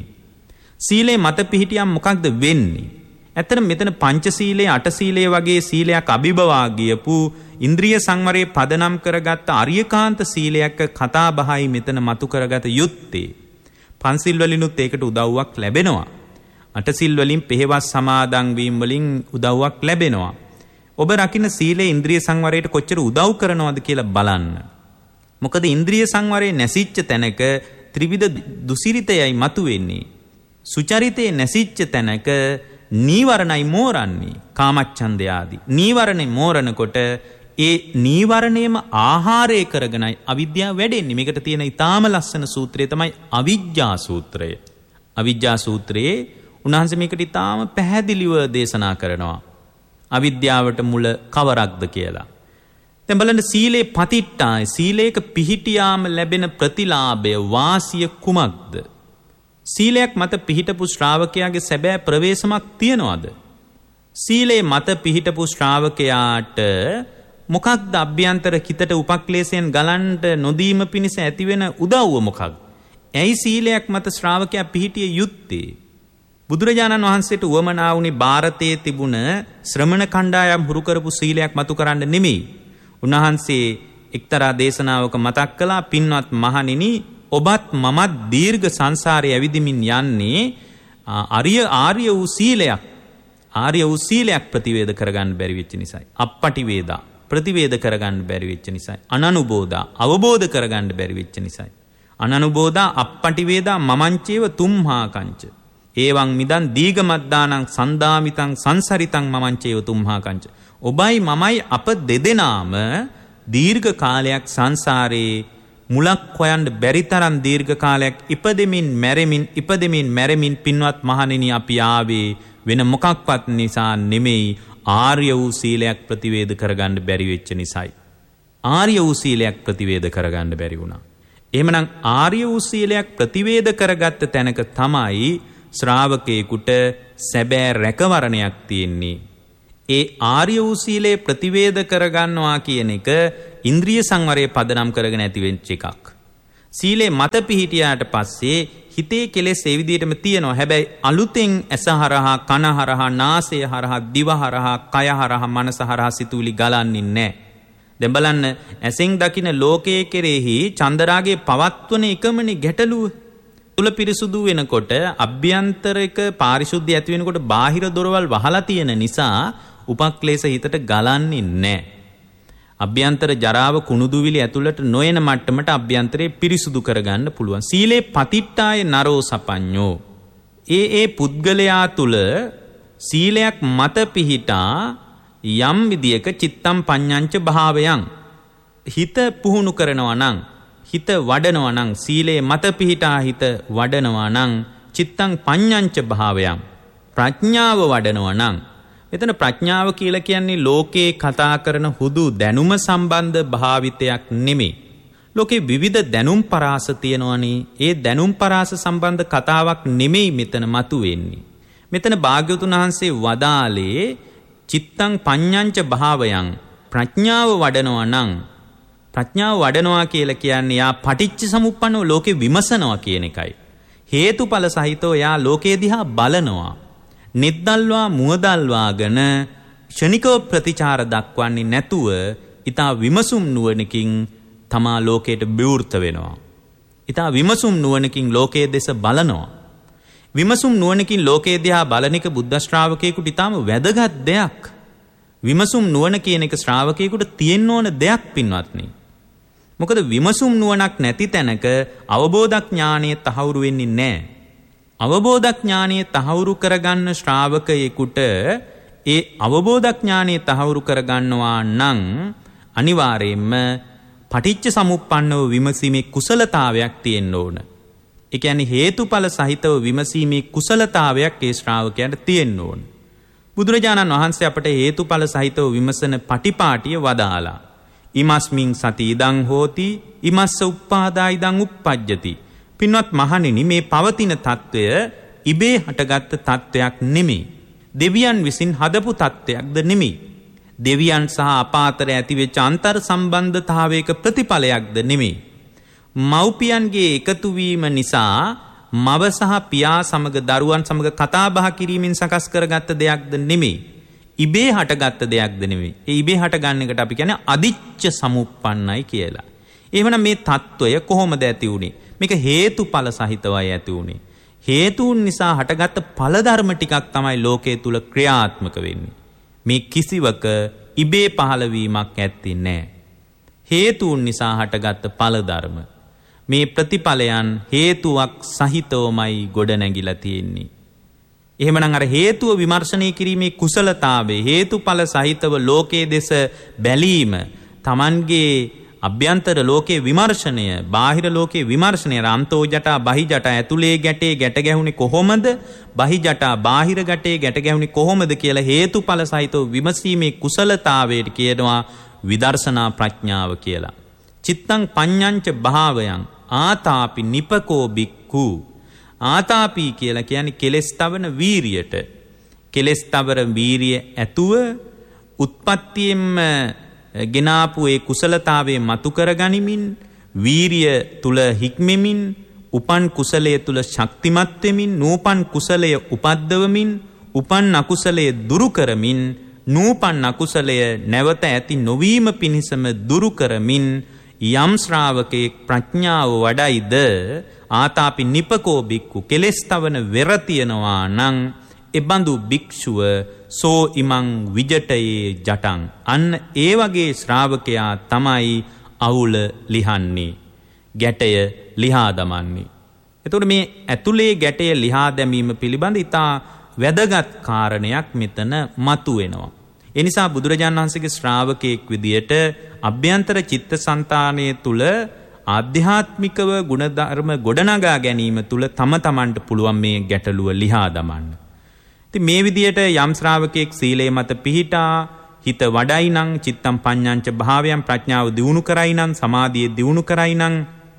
සීලේ මත පිහිටියම් මොකක්ද වෙන්නේ? ඇත්තට මෙතන පංචශීලයේ අටශීලයේ වගේ සීලයක් අභිබවා ගියපු ඉන්ද්‍රිය සංවරයේ පදනම් කරගත්ත අරියකාන්ත සීලයක් කතා බහයි මෙතන මතු කරගත යුත්තේ. පන්සිල් වලිනුත් ඒකට උදව්වක් ලැබෙනවා. අටසිල් වලින් පෙහෙවස් සමාදන් වීම වලින් උදව්වක් ලැබෙනවා. ඔබ රකින්න සීලේ ඉන්ද්‍රිය සංවරයට කොච්චර උදව් කරනවද කියලා බලන්න. මොකද ඉන්ද්‍රිය සංවරයේ නැසිච්ච තැනක ත්‍රිවිධ දුසිරිතයයි මතුවෙන්නේ. සුචරිතේ නැසිච්ච තැනක නීවරණයි මෝරන්නේ. කාමච්ඡන්දය ආදී. නීවරණේ මෝරනකොට ඒ නීවරණයම ආහාරය කරගෙනයි අවිද්‍යාව වැඩෙන්නේ. මේකට තියෙන ඊටාම ලස්සන සූත්‍රය තමයි අවිජ්ජා සූත්‍රය. අවිජ්ජා සූත්‍රයේ උන්වහන්සේ මේකට ඊටාම පැහැදිලිව දේශනා කරනවා. අවිද්‍යාවට මුල කවරක්ද කියලා. දැන් බලන්න සීලේ පතිට්ඨාය සීලේක පිහිටියාම ලැබෙන ප්‍රතිලාභය වාසිය කුමක්ද? සීලයක් මත පිහිටපු ශ්‍රාවකයාගේ සැබෑ ප්‍රවේශමක් තියනවද? සීලේ මත පිහිටපු ශ්‍රාවකයාට මොකක්ද අභ්‍යන්තර හිතට උපක්ලේශයන් ගලන්ට නොදීම පිණිස ඇතිවෙන උදව්ව මොකක්ද? ඇයි සීලයක් මත ශ්‍රාවකයා පිහිටිය යුත්තේ? බුදුරජාණන් වහන්සේට උවමනා වුණේ ಭಾರತයේ තිබුණ ශ්‍රමණ කණ්ඩායම් හුරු කරපු සීලයක් මතු කරන්න නෙමෙයි. උන්වහන්සේ එක්තරා දේශනාවක මතක් කළා පින්වත් මහණෙනි ඔබත් මමත් දීර්ඝ සංසාරේ ඇවිදිමින් යන්නේ ආර්ය වූ සීලයක්. ආර්ය වූ සීලයක් ප්‍රතිවේද කරගන්න බැරි වෙච්ච නිසායි. අපපටි වේදා ප්‍රතිවේද කරගන්න බැරි වෙච්ච නිසායි. අනනුබෝධා අවබෝධ කරගන්න බැරි වෙච්ච නිසායි. අනනුබෝධා අපපටි වේදා මමංචේව තුම්හා කංච. ඒවං මිදන් දීගමද්දානං සන්දාමිතං සංසරිතං මමංචේව තුම්හා කංච. ඔබයි මමයි අප දෙදෙනාම දීර්ඝ කාලයක් සංසාරේ මුලක් හොයන්න බැරි තරම් දීර්ඝ කාලයක් ඉපදෙමින් මැරෙමින් පින්වත් මහණෙනි අපි ආවේ වෙන මොකක්වත් නිසා නෙමෙයි ආර්ය වූ සීලයක් ප්‍රතිවේද කරගන්න බැරි වෙච්ච නිසායි. ආර්ය වූ සීලයක් ප්‍රතිවේද කරගන්න බැරි වුණා. එහෙමනම් ආර්ය වූ සීලයක් ප්‍රතිවේද කරගත්ත තැනක තමයි ශ්‍රාවකේකට සැබෑ රැකවරණයක් තියෙන්නේ. ඒ ආර්ය වූ සීලේ ප්‍රතිවේද කරගන්නවා කියන එක ඉන්ද්‍රිය සංවරයේ පදනම් කරගෙන ඇති වෙච්ච එකක්. සීලේ මත පිහිටියාට පස්සේ හිතේ කෙලෙස් ඒ විදිහටම තියෙනවා. හැබැයි අලුතෙන් ඇස හරහා, කන හරහා, නාසය හරහා, දිව හරහා, කය හරහා, මනස හරහා සිතුවිලි ගලන්නේ නැහැ. දැන් බලන්න ඇසෙන් දකින ලෝකයේ කෙරෙහි චන්දරාගේ පවත්වන එකමනේ ගැටලුව. තුල පිරිසුදු වෙනකොට අභ්‍යන්තරික පාරිශුද්ධිය ඇති වෙනකොට බාහිර දොරවල් වහලා තියෙන නිසා උපක්ලේශ හිතට ගලන්නේ නැහැ. අභ්‍යන්තර ජරාව කුණුදුවිලි ඇතුළට නොයන මට්ටමට අභ්‍යන්තරේ පිරිසුදු කරගන්න පුළුවන්. සීලේ පතිට්ඨාය නරෝ සපඤ්ඤෝ. ඒ පුද්ගලයා තුල සීලයක් මත පිහිටා යම් විදියක චිත්තම් පඤ්ඤංච භාවයන් හිත පුහුණු කරනවා නම්, හිත වඩනවා නම්, සීලේ මත පිහිටා හිත වඩනවා නම් චිත්තං පඤ්ඤංච භාවයන් ප්‍රඥාව වඩනවා නම්, එතන ප්‍රඥාව කියලා කියන්නේ ලෝකේ කතා කරන හුදු දැනුම සම්බන්ධ භාවිතයක් නෙමෙයි. ලෝකේ විවිධ දැනුම් පරාස තියෙනවනේ. ඒ දැනුම් පරාස සම්බන්ධ කතාවක් නෙමෙයි මෙතන මතුවෙන්නේ. මෙතන භාග්‍යවතුන් වහන්සේ වදාලේ චිත්තං පඤ්ඤංච භාවයන් ප්‍රඥාව වඩනවා නම්, ප්‍රඥාව වඩනවා කියලා කියන්නේ යා පටිච්ච සමුප්පන්නව ලෝකේ විමසනවා කියන එකයි. හේතුඵල සහිතව යා ලෝකේ දිහා බලනවා. නිද්දල්වා මුවදල්වාගෙන ක්ෂණිකව ප්‍රතිචාර දක්වන්නේ නැතුව ඊතා විමසුම් නුවණකින් තමා ලෝකයට විවෘත වෙනවා. ඊතා විමසුම් නුවණකින් ලෝකයේ දෙස බලනවා. විමසුම් නුවණකින් ලෝකයේ දිහා බලන එක බුද්ධ ශ්‍රාවකයෙකුට ඊටාම වැදගත් දෙයක්. විමසුම් නුවණ කියන එක ශ්‍රාවකයෙකුට තියෙන්න ඕන දෙයක් පින්වත්නි. මොකද විමසුම් නුවණක් නැති තැනක අවබෝධඥානය තහවුරු වෙන්නේ නැහැ. අවබෝධඥානය තහවුරු කරගන්න ශ්‍රාවකයෙකුට ඒ අවබෝධඥානය තහවුරු කරගන්නවා නම් අනිවාර්යයෙන්ම පටිච්ච සමුප්පන්නව විමසීමේ කුසලතාවයක් තියෙන්න ඕන. ඒ කියන්නේ හේතුඵල සහිතව විමසීමේ කුසලතාවයක් ඒ ශ්‍රාවකයන්ට තියෙන්න ඕන. බුදුරජාණන් වහන්සේ අපට හේතුඵල සහිතව විමසන පටිපාටිය වදාලා. ඉමස්මින් සති ඉදං හෝති ඉමස්ස උප්පාදා ඉදං උප්පජ්ජති. පින්වත් මහණෙනි, මේ පවතින తত্ত্বය ඉබේ හටගත්ත తত্ত্বයක් නෙමෙයි. දෙවියන් විසින් හදපු తত্ত্বයක්ද නෙමෙයි. දෙවියන් සහ අප අතර ඇතිවෙච්ච අන්තර් සම්බන්ධතාවයක ප්‍රතිඵලයක්ද නෙමෙයි. මව්පියන්ගේ එකතු වීම නිසා මව සහ පියා සමග දරුවන් සමග කතා බහ කිරීමෙන් සකස් කරගත්ත දෙයක්ද නෙමෙයි. ඉබේ හටගත්ත දෙයක්ද නෙමෙයි. ඒ ඉබේ හටගන්න එකට අපි කියන්නේ අදිච්ච සමුප්පන්නයි කියලා. එහෙනම් මේ తত্ত্বය කොහොමද ඇති වුනේ? මේක හේතුඵල සහිතවයි ඇති වුනේ. හේතුන් නිසා හටගත්ත ඵල ධර්ම ටිකක් තමයි ලෝකයේ තුල ක්‍රියාත්මක වෙන්නේ. මේ කිසිවක ඉබේ පහළ වීමක් ඇත්තේ නැහැ. හේතුන් නිසා හටගත්ත ඵල ධර්ම. මේ ප්‍රතිඵලයන් හේතුවක් සහිතවමයි ගොඩ නැගිලා තියෙන්නේ. එහෙමනම් අර හේතුව විමර්ශනය කිරීමේ කුසලතාවේ හේතුඵල සහිතව ලෝකයේ දෙස බැලීම, Tamanගේ අභ්‍යන්තර ලෝකයේ විමර්ශනය, බාහිර ලෝකයේ විමර්ශනය, රාන්තෝ ජටා බහි ජටා ඇතුලේ ගැටේ ගැට ගැහුනේ කොහොමද, බහි ජටා බාහිර ගැටේ ගැට ගැහුනේ කොහොමද කියලා හේතුඵල සහිතව විමසීමේ කුසලතාවයට කියනවා විදර්ශනා ප්‍රඥාව කියලා. චිත්තං පඤ්ඤංච භාවයන් ආතාපි නිපකෝ බික්ඛු. ආතාපි කියලා කියන්නේ කෙලස් තවන වීරියට. කෙලස් තවර වීරිය ඇතුව උත්පත්තියෙන්ම ගෙනාපු ඒ කුසලතාවයේ මතු කර ගනිමින්, වීරිය තුල හික්මෙමින්, උපන් කුසලයේ තුල ශක්තිමත් වෙමින්, නූපන් කුසලය උපද්දවමින්, උපන් අකුසලයේ දුරු කරමින්, නූපන් අකුසලය නැවත ඇති නොවීම පිණිසම දුරු කරමින් යම් ශ්‍රාවකෙක් ප්‍රඥාව වඩයිද ආතාපි නිපකෝ බික්කු කෙලස් තවන වෙර තියනවා නම් එබඳු භික්ෂුව සෝ ඉමං විජටයේ ජටං. අන්න ඒ වගේ ශ්‍රාවකයා තමයි අවුල ලිහන්නේ. ගැටය ලිහා දමන්නේ. එතකොට මේ ඇතුලේ ගැටය ලිහා දැමීම පිළිබඳ ඉතා වැදගත් කාරණයක් මෙතන මතුවෙනවා. ඒ නිසා බුදුරජාණන් වහන්සේගේ ශ්‍රාවකයෙක් විදියට අභ්‍යන්තර චිත්තසංතානය තුල ආධ්‍යාත්මිකව ගුණධර්ම ගොඩනගා ගැනීම තුල තම තමන්ට පුළුවන් මේ ගැටලුව ලිහා දමන්න. ඉතින් මේ විදියට යම් ශ්‍රාවකයෙක් සීලේ මත පිහිටා හිත වඩයි නම් චිත්තම් පඤ්ඤාංච භාවයන් ප්‍රඥාව දියුණු කරයි නම් සමාධිය දියුණු කරයි නම්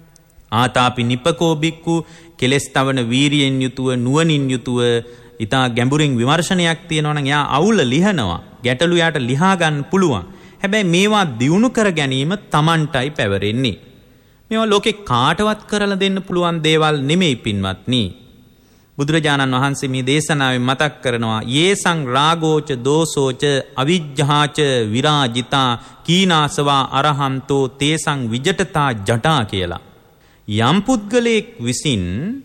ආතාපි නිපකෝ බික්කු කෙලස් තවන වීරියෙන් යුතුව නුවණින් යුතුව ඊතා ගැඹුරින් විමර්ශනයක් තියෙනවා නම් එයා අවුල ලිහනවා. ගැටලු යාට ලිහා ගන්න පුළුවන්. හැබැයි මේවා දියුණු කර ගැනීම Tamanටයි පැවරෙන්නේ. මේවා ලෝකේ කාටවත් කරලා දෙන්න පුළුවන් දේවල් නෙමෙයි පින්වත්නි. බුදුරජාණන් වහන්සේ මේ දේශනාවෙන් මතක් කරනවා යේසං රාගෝච දෝසෝච අවිජ්ජාච විරාජිතා කීනාසවා අරහන්තෝ තේසං විජටතා ජටා කියලා. යම් පුද්ගලයෙක් විසින්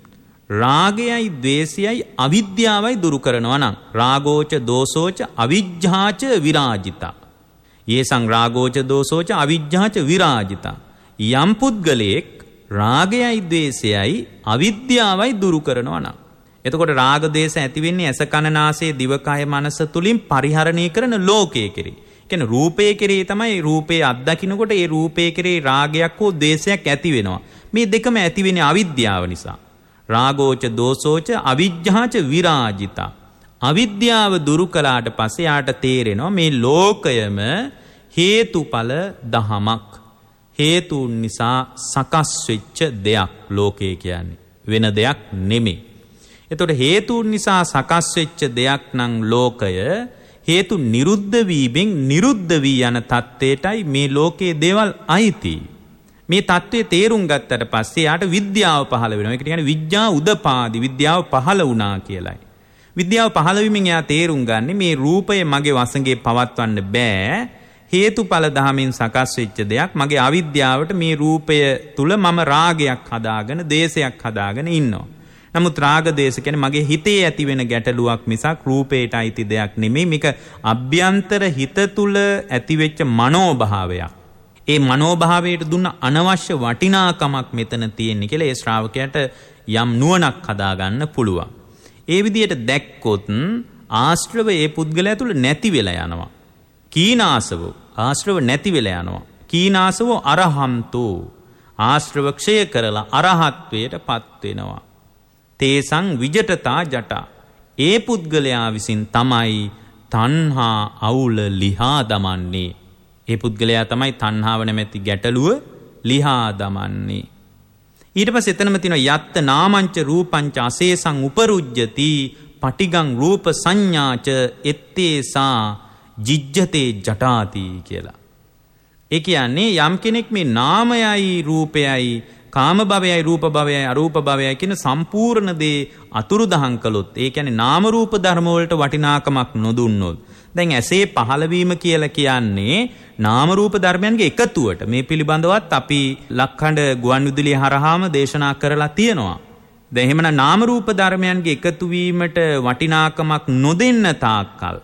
රාගයයි ද්වේෂයයි අවිද්‍යාවයි දුරු කරනවා නම් රාගෝච දෝසෝච අවිජ්ජාච විරාජිතා. යේසං රාගෝච දෝසෝච අවිජ්ජාච විරාජිතා. යම් පුද්ගලයෙක් රාගයයි ද්වේෂයයි අවිද්‍යාවයි දුරු කරනවා නම් එතකොට රාග දේශ ඇති වෙන්නේ ඇස කන නාසය දිවකය මනස තුලින් පරිහරණය කරන ලෝකයේ කෙරේ. කියන්නේ රූපයේ කෙරේ තමයි රූපේ අත්දකින්නකොට ඒ රූපයේ කෙරේ රාගයක් හෝ ද්වේෂයක් ඇති වෙනවා. මේ දෙකම ඇති වෙන්නේ අවිද්‍යාව නිසා. රාගෝච දෝසෝච අවිජ්ජාච විරාජිතා. අවිද්‍යාව දුරු කළාට පස්සේ යාට තේරෙනවා මේ ලෝකයම හේතුඵල දහමක්. හේතුන් නිසා සකස් වෙච්ච දෙයක් ලෝකය කියන්නේ. වෙන දෙයක් නෙමෙයි. එතකොට හේතුන් නිසා සකස් වෙච්ච දෙයක් නම් ලෝකය හේතු නිරුද්ධ වීමෙන් නිරුද්ධ වී යන තත්ත්වයටයි මේ ලෝකයේ දේවල් අයිති. මේ தત્ත්වයේ තේරුම් ගත්තට පස්සේ යාට විද්‍යාව පහළ වෙනවා. ඒකට කියන්නේ විද්‍යා උදපාදි විද්‍යාව පහළ වුණා කියලයි. විද්‍යාව පහළ වීමෙන් යා තේරුම් ගන්නේ මේ රූපය මගේ වසඟේ පවත්වන්න බෑ. හේතුඵල ධමයෙන් සකස් වෙච්ච දෙයක්. මගේ අවිද්‍යාවට මේ රූපය තුල මම රාගයක් හදාගෙන දේශයක් හදාගෙන ඉන්නවා. නමුත් රාග දේශ කියන්නේ මගේ හිතේ ඇති වෙන ගැටලුවක් මිසක් රූපේට අයිති දෙයක් නෙමෙයි. මේක අභ්‍යන්තර හිත තුල ඇති වෙච්ච මනෝභාවයක්. ඒ මනෝභාවයට දුන්න අනවශ්‍ය වටිනාකමක් මෙතන තියෙන්නේ කියලා ඒ ශ්‍රාවකයාට යම් නුවණක් හදාගන්න පුළුවන්. ඒ විදිහට දැක්කොත් ආශ්‍රව ඒ පුද්ගලයා තුල නැති වෙලා යනවා. කීනාසව ආශ්‍රව නැති වෙලා යනවා. කීනාසව අරහන්තෝ ආශ්‍රව ක්ෂය කරලා අරහත්වයට පත් වෙනවා. තේසං විජටතා ජටා. ඒ පුද්ගලයා විසින් තමයි තණ්හා අවුල ලිහා දමන්නේ. ඒ පුද්ගලයා තමයි තණ්හාව නැමැති ගැටලුව ලිහා දමන්නේ. ඊට පස්සේ එතනම තියෙනවා යත්ත නාමංච රූපංච අසේසං උපරුජ්ජති පටිගං රූප සංඥාච එත්තේසා ජිජ්ජතේ ජටාති කියලා. ඒ කියන්නේ යම් කෙනෙක් මේ නාමයයි රූපයයි කාම භවයයි රූප භවයයි අරූප භවයයි කියන සම්පූර්ණ දේ අතුරුදහන් කළොත් ඒ කියන්නේ නාම රූප ධර්ම වලට වටිනාකමක් නොදුන්නොත් දැන් ඇසේ පහළවීම කියලා කියන්නේ නාම රූප ධර්මයන්ගේ එකතුවට. මේ පිළිබඳවත් අපි ලක්ඛණ්ඩ ගුවන්විදුලිය හරහාම දේශනා කරලා තියෙනවා. දැන් එහෙමනම් නාම රූප ධර්මයන්ගේ එකතු වීමට වටිනාකමක් නොදෙන්න තාක්කල්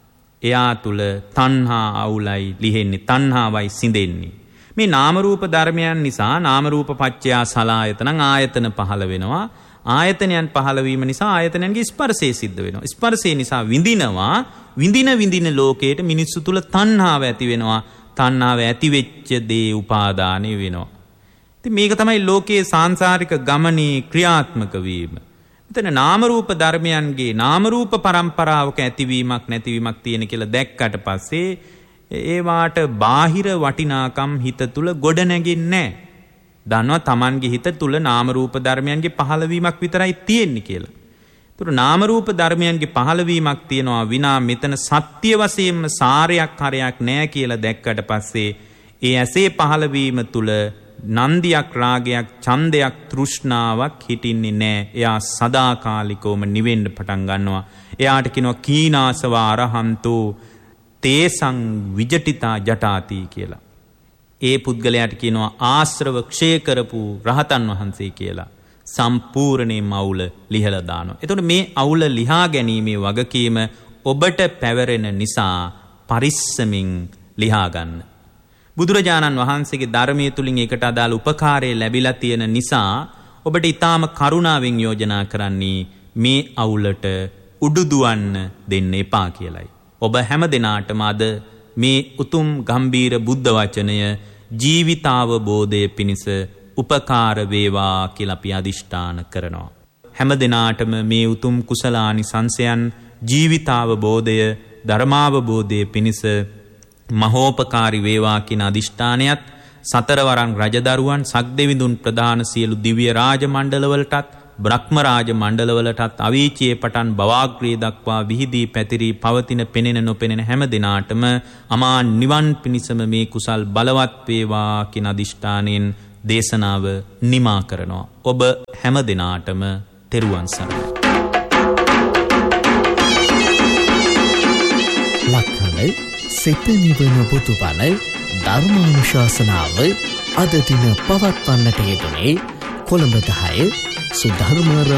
එයා තුල තණ්හා අවුලයි ලිහෙන්නේ, තණ්හාවයි සිඳෙන්නේ. මේ නාම රූප ධර්මයන් නිසා නාම රූප පත්‍යා සලආයතනං ආයතන පහළ වෙනවා. ආයතනයන් පහළ වීම නිසා ආයතනයන්ගේ ස්පර්ශය සිද්ධ වෙනවා. ස්පර්ශය නිසා විඳිනවා. විඳින ලෝකයට මිනිස්සු තුල තණ්හාව ඇති වෙනවා. තණ්හාව ඇති වෙච්ච දේ උපාදානෙ වෙනවා. ඉතින් මේක තමයි ලෝකයේ සාංශාරික ගමනේ ක්‍රියාත්මක වීම. මෙතන නාම රූප ධර්මයන්ගේ නාම රූප පරම්පරාවක ඇතිවීමක් නැතිවීමක් තියෙන කියලා දැක්කට පස්සේ ඒවාට බාහිර වටිනාකම් හිත තුල ගොඩ නැගෙන්නේ නැහැ. දන්නවා Tamanගේ හිත තුල නාම රූප ධර්මයන්ගේ පහළවීමක් විතරයි තියෙන්නේ කියලා. ඒතර නාම රූප ධර්මයන්ගේ පහළවීමක් තියනවා විනා මෙතන සත්‍ය වශයෙන්ම සාරයක් හරයක් නැහැ කියලා දැක්කට පස්සේ ඒ ඇසේ පහළවීම තුල නන්දියක් රාගයක් ඡන්දයක් තෘෂ්ණාවක් හිටින්නේ නැහැ. එයා සදාකාලිකවම නිවෙන්න පටන් ගන්නවා. එයාට කියනවා කීනාසව අරහන්තෝ තේසං විජටිතා ජටාති කියලා. ඒ පුද්ගලයාට කියනවා ආශ්‍රව ක්ෂය කරපු රහතන් වහන්සේ කියලා. සම්පූර්ණයෙන්ම අවුල ලිහලා දානවා. එතකොට මේ අවුල ලිහා ගැනීමේ වගකීම ඔබට පැවරෙන නිසා පරිස්සමින් ලිහා ගන්න. බුදුරජාණන් වහන්සේගේ ධර්මයේ තුලින් ඒකට අදාළ උපකාරය ලැබිලා තියෙන නිසා ඔබට ඊටාම කරුණාවෙන් යෝජනා කරන්නේ මේ අවුලට උඩුදුවන්න දෙන්න එපා කියලයි. ඔබ හැම දිනාටම අද මේ උතුම් ගම්බීර බුද්ධ වචනය ජීවිතාවබෝධය පිණිස උපකාර වේවා කියලා අපි අදිෂ්ඨාන කරනවා. හැම දිනාටම මේ උතුම් කුසලානිසංසයන් ජීවිතාවබෝධය ධර්මාවබෝධය පිණිස මහෝපකාරී වේවා කියන අදිෂ්ඨානයත් සතරවරන් රජදරුවන් සක්දෙවිඳුන් ප්‍රධාන සියලු දිව්‍ය රාජ මණ්ඩලවලටත් බ්‍රහ්ම රාජ මණ්ඩලවලටත් අවීචයේ පටන් භවාග්‍රේ දක්වා විහිදී පැතිරී පවතින පෙනෙන නොපෙනෙන හැම දිනාටම අමා නිවන් පිණිසම මේ කුසල් බලවත් වේවා කියන අදිෂ්ඨානයෙන් දේශනාව නිමා කරනවා. ඔබ හැම දිනාටම තෙරුවන් සරණයි.
ලක්හඬ සිත නිවන බුදුබණ ධර්මානුශාසනාව අද දින පවත්වන්නට යෙදුනේ කොළඹ 10 සුධර්ම